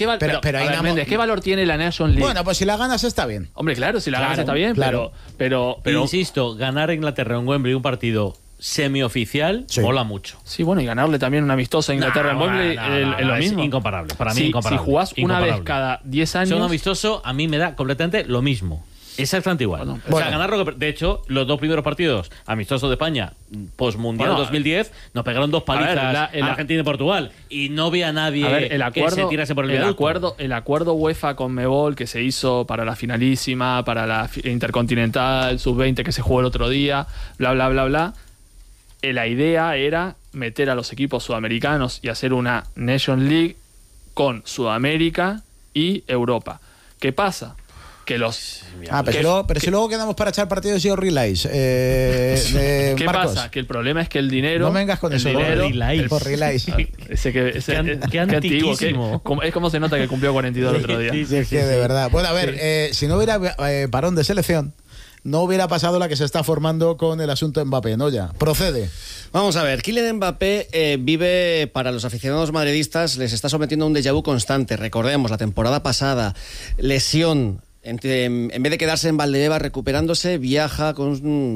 valor tiene la Nation League? Bueno, pues si la ganas está bien. Hombre, claro, si la ganas está bien, pero insisto, ganar a Inglaterra en Wembley un partido semioficial mola mucho. Sí, bueno, y ganarle también una amistosa a Inglaterra en Wembley es lo mismo. Es incomparable, para mí incomparable. Si jugás una vez cada 10 años... Si un amistoso, a mí me da completamente lo mismo. Exactamente igual. Bueno, o sea, ganar lo que... De hecho, los 2 primeros partidos amistosos de España, post-mundial 2010, nos pegaron 2 palizas a Argentina y Portugal. Y no había nadie que se tirase por el viaducto. El acuerdo UEFA con Mebol que se hizo para la finalísima, para la Intercontinental, Sub-20 que se jugó el otro día, bla, bla, bla, bla. La idea era meter a los equipos sudamericanos y hacer una Nation League con Sudamérica y Europa. ¿Qué pasa? Que los... pero si luego quedamos para echar partidos y relays. ¿Qué Marcos, pasa? Que el problema es que el dinero... No vengas con eso. Por relays. Qué antiquísimo. Es como se nota que cumplió 42 el otro día. Es que de verdad. Bueno, a ver, si no hubiera parón de selección, no hubiera pasado la que se está formando con el asunto Mbappé, ¿no? Ya. Procede. Vamos a ver, Kylian Mbappé vive, para los aficionados madridistas, les está sometiendo a un déjà vu constante. Recordemos, la temporada pasada, lesión. En vez de quedarse en Valdebebas recuperándose, viaja con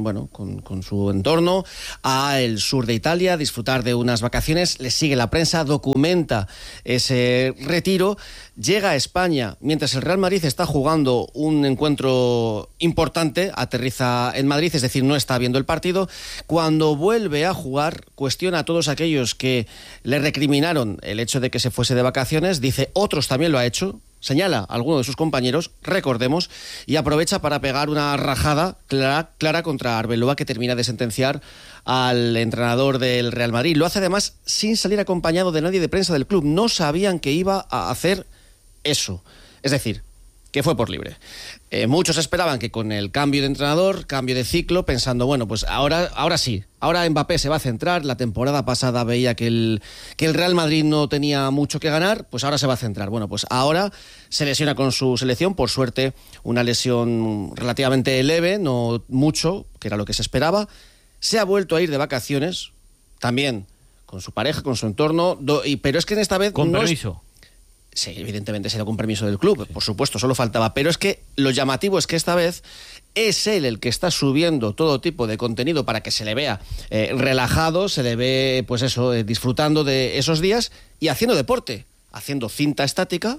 su entorno al sur de Italia a disfrutar de unas vacaciones, le sigue la prensa, documenta ese retiro, llega a España mientras el Real Madrid está jugando un encuentro importante, aterriza en Madrid, es decir, no está viendo el partido. Cuando vuelve a jugar, cuestiona a todos aquellos que le recriminaron el hecho de que se fuese de vacaciones, dice, otros también lo ha hecho, señala a alguno de sus compañeros, recordemos, y aprovecha para pegar una rajada clara contra Arbeloa, que termina de sentenciar al entrenador del Real Madrid. Lo hace además sin salir acompañado de nadie de prensa del club. No sabían que iba a hacer eso. Es decir, que fue por libre. Muchos esperaban que con el cambio de entrenador, cambio de ciclo, pensando, bueno, pues ahora sí, ahora Mbappé se va a centrar. La temporada pasada veía que el Real Madrid no tenía mucho que ganar, pues ahora se va a centrar. Bueno, pues ahora se lesiona con su selección, por suerte una lesión relativamente leve, no mucho, que era lo que se esperaba. Se ha vuelto a ir de vacaciones, también con su pareja, con su entorno, pero es que en esta vez... ¿Con permiso? Sí, evidentemente será con permiso del club, por supuesto, solo faltaba. Pero es que lo llamativo es que esta vez es él el que está subiendo todo tipo de contenido para que se le vea relajado, se le ve, pues eso, disfrutando de esos días y haciendo deporte, haciendo cinta estática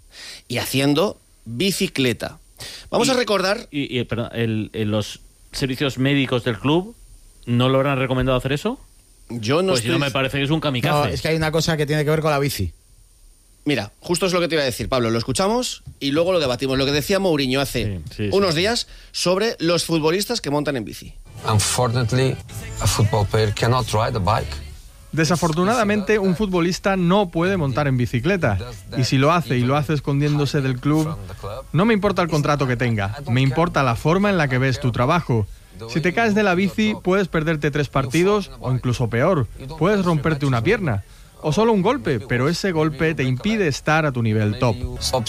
y haciendo bicicleta. Vamos a recordar... Perdón, los servicios médicos del club no lo habrán recomendado hacer eso. Yo no pues si no me parece que es un kamikaze. No, es que hay una cosa que tiene que ver con la bici. Mira, justo es lo que te iba a decir, Pablo. Lo escuchamos y luego lo debatimos. Lo que decía Mourinho hace unos días sobre los futbolistas que montan en bici. Unfortunately, a football player cannot ride a bike. Desafortunadamente, un futbolista no puede montar en bicicleta. Y si lo hace y lo hace escondiéndose del club, no me importa el contrato que tenga, me importa la forma en la que ves tu trabajo. Si te caes de la bici, puedes perderte 3 partidos o incluso peor, puedes romperte una pierna. O solo un golpe, pero ese golpe te impide estar a tu nivel top.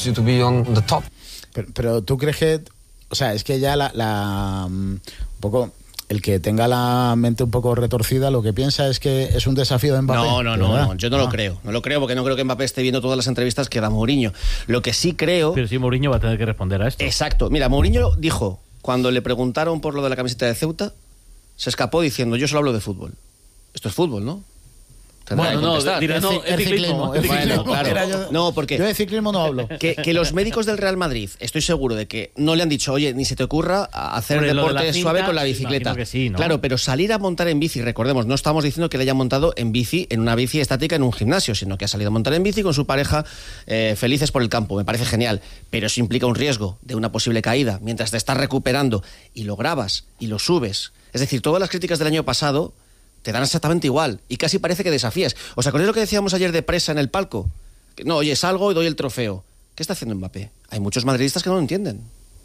Pero tú crees que... O sea, es que ya un poco... El que tenga la mente un poco retorcida lo que piensa es que es un desafío de Mbappé. No, yo no lo creo. No lo creo porque no creo que Mbappé esté viendo todas las entrevistas que da Mourinho. Lo que sí creo... Pero sí, Mourinho va a tener que responder a esto. Exacto. Mira, Mourinho dijo, cuando le preguntaron por lo de la camiseta de Ceuta, se escapó diciendo, yo solo hablo de fútbol. Esto es fútbol, ¿no? Bueno, no, dirás, no, es ciclismo. Bueno, claro. No, porque yo de ciclismo no hablo. Que los médicos del Real Madrid, estoy seguro de que no le han dicho, oye, ni se te ocurra hacer deporte suave con la bicicleta. Que sí, ¿no? Claro, pero salir a montar en bici, recordemos, no estamos diciendo que le haya montado en bici, en una bici estática en un gimnasio, sino que ha salido a montar en bici con su pareja, felices por el campo. Me parece genial, pero eso implica un riesgo de una posible caída mientras te estás recuperando y lo grabas y lo subes. Es decir, todas las críticas del año pasado te dan exactamente igual y casi parece que desafías. ¿Os acordáis lo que decíamos ayer de Presa en el palco? Que, no, oye, salgo y doy el trofeo. ¿Qué está haciendo Mbappé? Hay muchos madridistas que no lo entienden.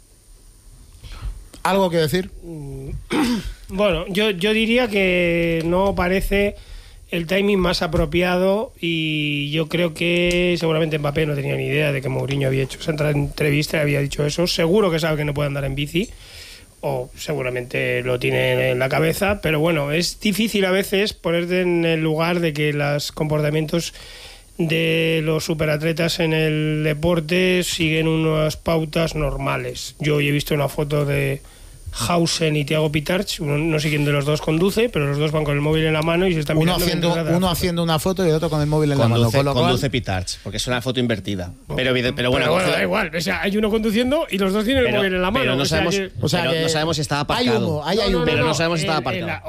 ¿Algo que decir? Bueno, yo diría que no parece el timing más apropiado y yo creo que seguramente Mbappé no tenía ni idea de que Mourinho había hecho esa entrevista y había dicho eso. Seguro que sabe que no puede andar en bici, o seguramente lo tiene en la cabeza, pero bueno, es difícil a veces ponerte en el lugar de que los comportamientos de los superatletas en el deporte siguen unas pautas normales. Yo hoy he visto una foto de Hausen y Thiago Pitarch, no sé quién de los dos conduce, pero los dos van con el móvil en la mano y se están mirando. Uno haciendo una foto y el otro con el móvil en la mano. Conduce Pitarch, porque es una foto invertida. Pero bueno, da igual. O sea, hay uno conduciendo y los dos tienen el móvil en la mano. Pero no sabemos si está aparcado. Hay humo. Pero no sabemos si está aparcado.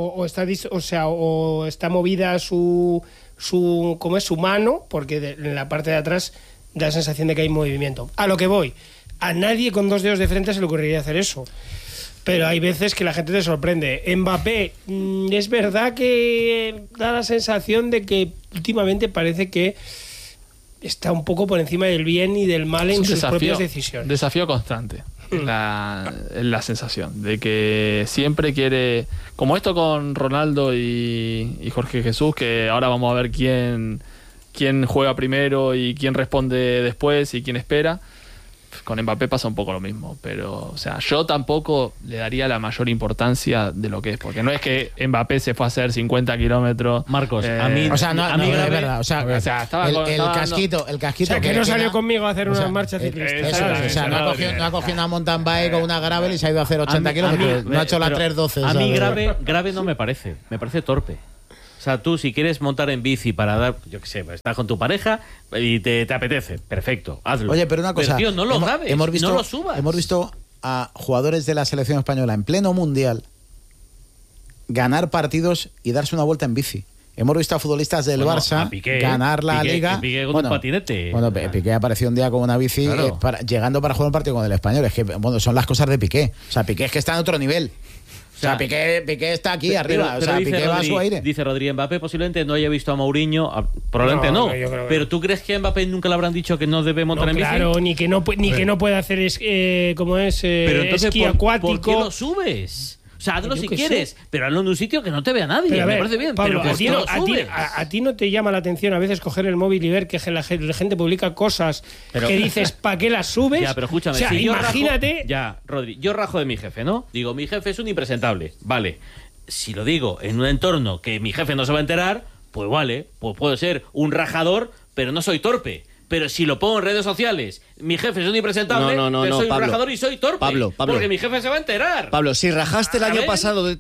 O está movida su mano, porque en la parte de atrás da la sensación de que hay movimiento. A lo que voy, a nadie con 2 dedos de frente se le ocurriría hacer eso. Pero hay veces que la gente te sorprende. Mbappé, es verdad que da la sensación de que últimamente parece que está un poco por encima del bien y del mal en sus propias decisiones. Desafío constante. La sensación de que siempre quiere, como esto con Ronaldo y Jorge Jesús, que ahora vamos a ver quién juega primero y quién responde después y quién espera. Con Mbappé pasa un poco lo mismo, pero o sea, yo tampoco le daría la mayor importancia de lo que es, porque no es que Mbappé se fue a hacer 50 kilómetros. Marcos, a mí es verdad. O sea, el casquito. O sea, que no salió conmigo a hacer una marcha ciclista. O sea, no ha cogido una mountain bike o una gravel y se ha ido a hacer 80 kilómetros. No ha hecho la 312. A mí grave no me parece torpe. O sea, tú si quieres montar en bici para dar, yo qué sé, estás con tu pareja y te apetece, perfecto, hazlo. Oye, pero una cosa, tío, no lo grabes, no lo subas. Hemos visto a jugadores de la selección española en pleno mundial ganar partidos y darse una vuelta en bici. Hemos visto a futbolistas del Barça ganar la Liga. Piqué con un patinete. Bueno, Piqué apareció un día con una bici llegando para jugar un partido con el Español. Es que, son las cosas de Piqué. O sea, Piqué es que está en otro nivel. O sea, Piqué está aquí arriba. Pero Piqué va a su aire. Dice Rodri, Mbappé posiblemente no haya visto a Mourinho. Probablemente no. Pero ¿tú crees que a Mbappé nunca le habrán dicho que no debe montar en bici? Claro, ni que no puede hacer esquí acuático. ¿Por qué lo subes? O sea, hazlo si quieres, pero hazlo en un sitio que no te vea nadie. Pero me parece bien. Pablo, pero a ti no te llama la atención a veces coger el móvil y ver que la gente publica cosas que dices, ¿para qué las subes? Ya, pero escúchame. O sea, imagínate. Rodri, yo rajo de mi jefe, ¿no? Digo, mi jefe es un impresentable. Vale. Si lo digo en un entorno que mi jefe no se va a enterar, pues vale. Pues puedo ser un rajador, pero no soy torpe. Pero si lo pongo en redes sociales, mi jefe es un impresentable, pero soy un rajador y soy torpe. Pablo, porque mi jefe se va a enterar. Pablo, si rajaste el año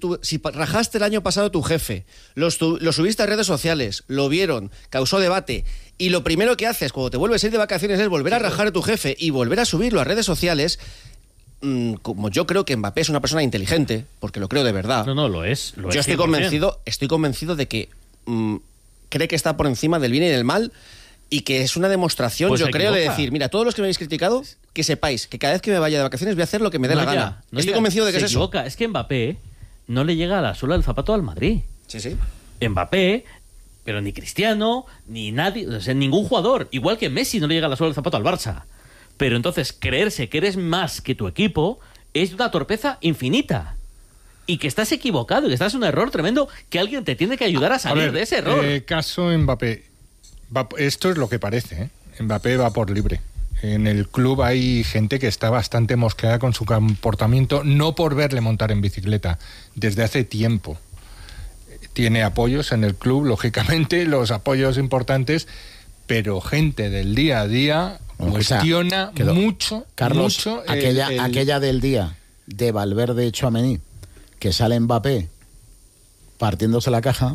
pasado tu jefe, lo subiste a redes sociales, lo vieron, causó debate, y lo primero que haces cuando te vuelves a ir de vacaciones es volver a rajar a tu jefe y volver a subirlo a redes sociales, como yo creo que Mbappé es una persona inteligente, porque lo creo de verdad. No, lo es. Yo estoy convencido de que cree que está por encima del bien y del mal. Y que es una demostración, pues yo creo, de decir, mira, todos los que me habéis criticado, que sepáis que cada vez que me vaya de vacaciones voy a hacer lo que me dé la gana. Estoy convencido de que es eso. Es que Mbappé no le llega a la suela del zapato al Madrid. Sí. Mbappé, pero ni Cristiano, ni nadie, o sea, ningún jugador, igual que Messi no le llega a la suela del zapato al Barça. Pero entonces, creerse que eres más que tu equipo es una torpeza infinita. Y que estás equivocado, y que estás en un error tremendo, que alguien te tiene que ayudar a salir de ese error. Caso Mbappé. Esto es lo que parece, ¿eh? Mbappé va por libre. En el club hay gente que está bastante mosqueada con su comportamiento, no por verle montar en bicicleta, desde hace tiempo. Tiene apoyos en el club, lógicamente, los apoyos importantes, pero gente del día a día cuestiona mucho, Carlos, mucho aquella del día de Valverde y Tchouaméni, que sale Mbappé partiéndose la caja.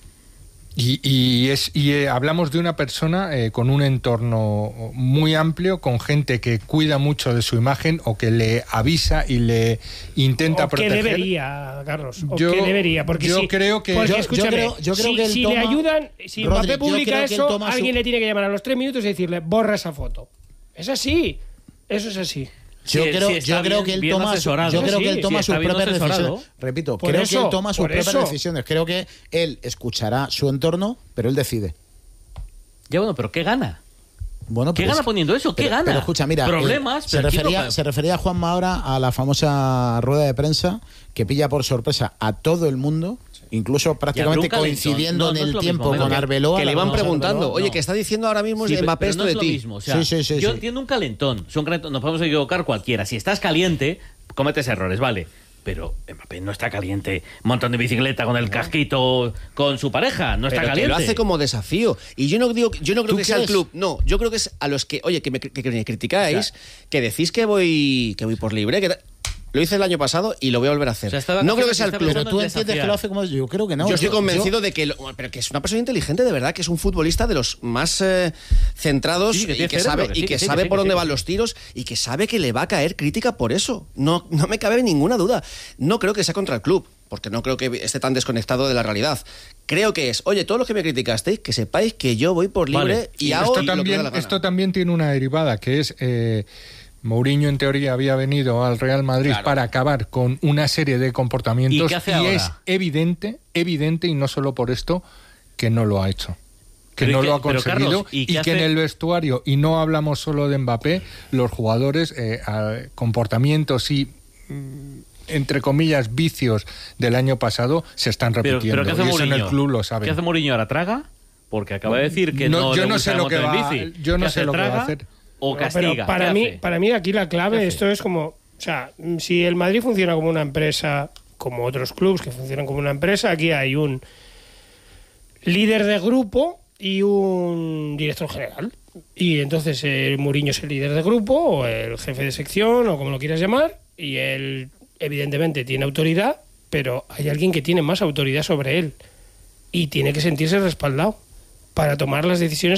Y hablamos de una persona con un entorno muy amplio, con gente que cuida mucho de su imagen o que le avisa y le intenta proteger. ¿Qué debería, Carlos? ¿Qué debería? Porque yo creo que... escúchame, yo creo que si le ayudan, si Mbappé publica eso, alguien le tiene que llamar a los 3 minutos y decirle, borra esa foto. Es así. Eso es así. Yo creo que él toma sus propias decisiones. Repito, creo que él toma sus propias decisiones. Creo que él escuchará su entorno, pero él decide. Ya bueno, pero ¿qué gana? Bueno, ¿Qué gana poniendo eso? ¿Qué gana? Pero escucha, mira, problemas. Se refería Juanma ahora a la famosa rueda de prensa que pilla por sorpresa a todo el mundo. Incluso prácticamente coincidiendo en el tiempo con Arbeloa. Que le iban preguntando, oye, que está diciendo ahora mismo Mbappé esto de ti. O sea, yo entiendo un calentón. Nos podemos equivocar cualquiera. Si estás caliente, cometes errores, vale. Pero Mbappé no está caliente montando en bicicleta con el casquito con su pareja. No está caliente. Pero lo hace como desafío. Y yo no creo que sea el club. No, yo creo que es a los que, oye, que me criticáis, que decís que voy por libre. Lo hice el año pasado y lo voy a volver a hacer. O sea, no creo que sea el club. Pero tú entiendes que lo hace como yo creo que no. Yo estoy convencido de que pero que es una persona inteligente de verdad, que es un futbolista de los más centrados, sí, y que sabe por dónde van los tiros y que sabe que le va a caer crítica por eso. No me cabe ninguna duda. No creo que sea contra el club, porque no creo que esté tan desconectado de la realidad. Creo que es, oye, todos los que me criticasteis, que sepáis que yo voy por libre y hago lo que me da la gana. Esto también tiene una derivada, que es... Mourinho en teoría había venido al Real Madrid para acabar con una serie de comportamientos, ¿Y qué hace ahora? Es evidente, y no solo por esto, que no lo ha hecho, que no lo ha conseguido, Carlos, y que hace? en el vestuario, y no hablamos solo de Mbappé, los jugadores, comportamientos y entre comillas vicios del año pasado se están repitiendo. Pero ¿qué hace y eso Mourinho? en el club lo saben. ¿Qué hace Mourinho ahora? ¿Traga? Porque acaba de decir que yo no sé lo que va a hacer. O castiga. Pero para mí aquí la clave, esto es como, o sea, si el Madrid funciona como una empresa, como otros clubes que funcionan como una empresa, aquí hay un líder de grupo y un director general. Y entonces Mourinho es el líder de grupo o el jefe de sección o como lo quieras llamar, y él evidentemente tiene autoridad, pero hay alguien que tiene más autoridad sobre él y tiene que sentirse respaldado para tomar las decisiones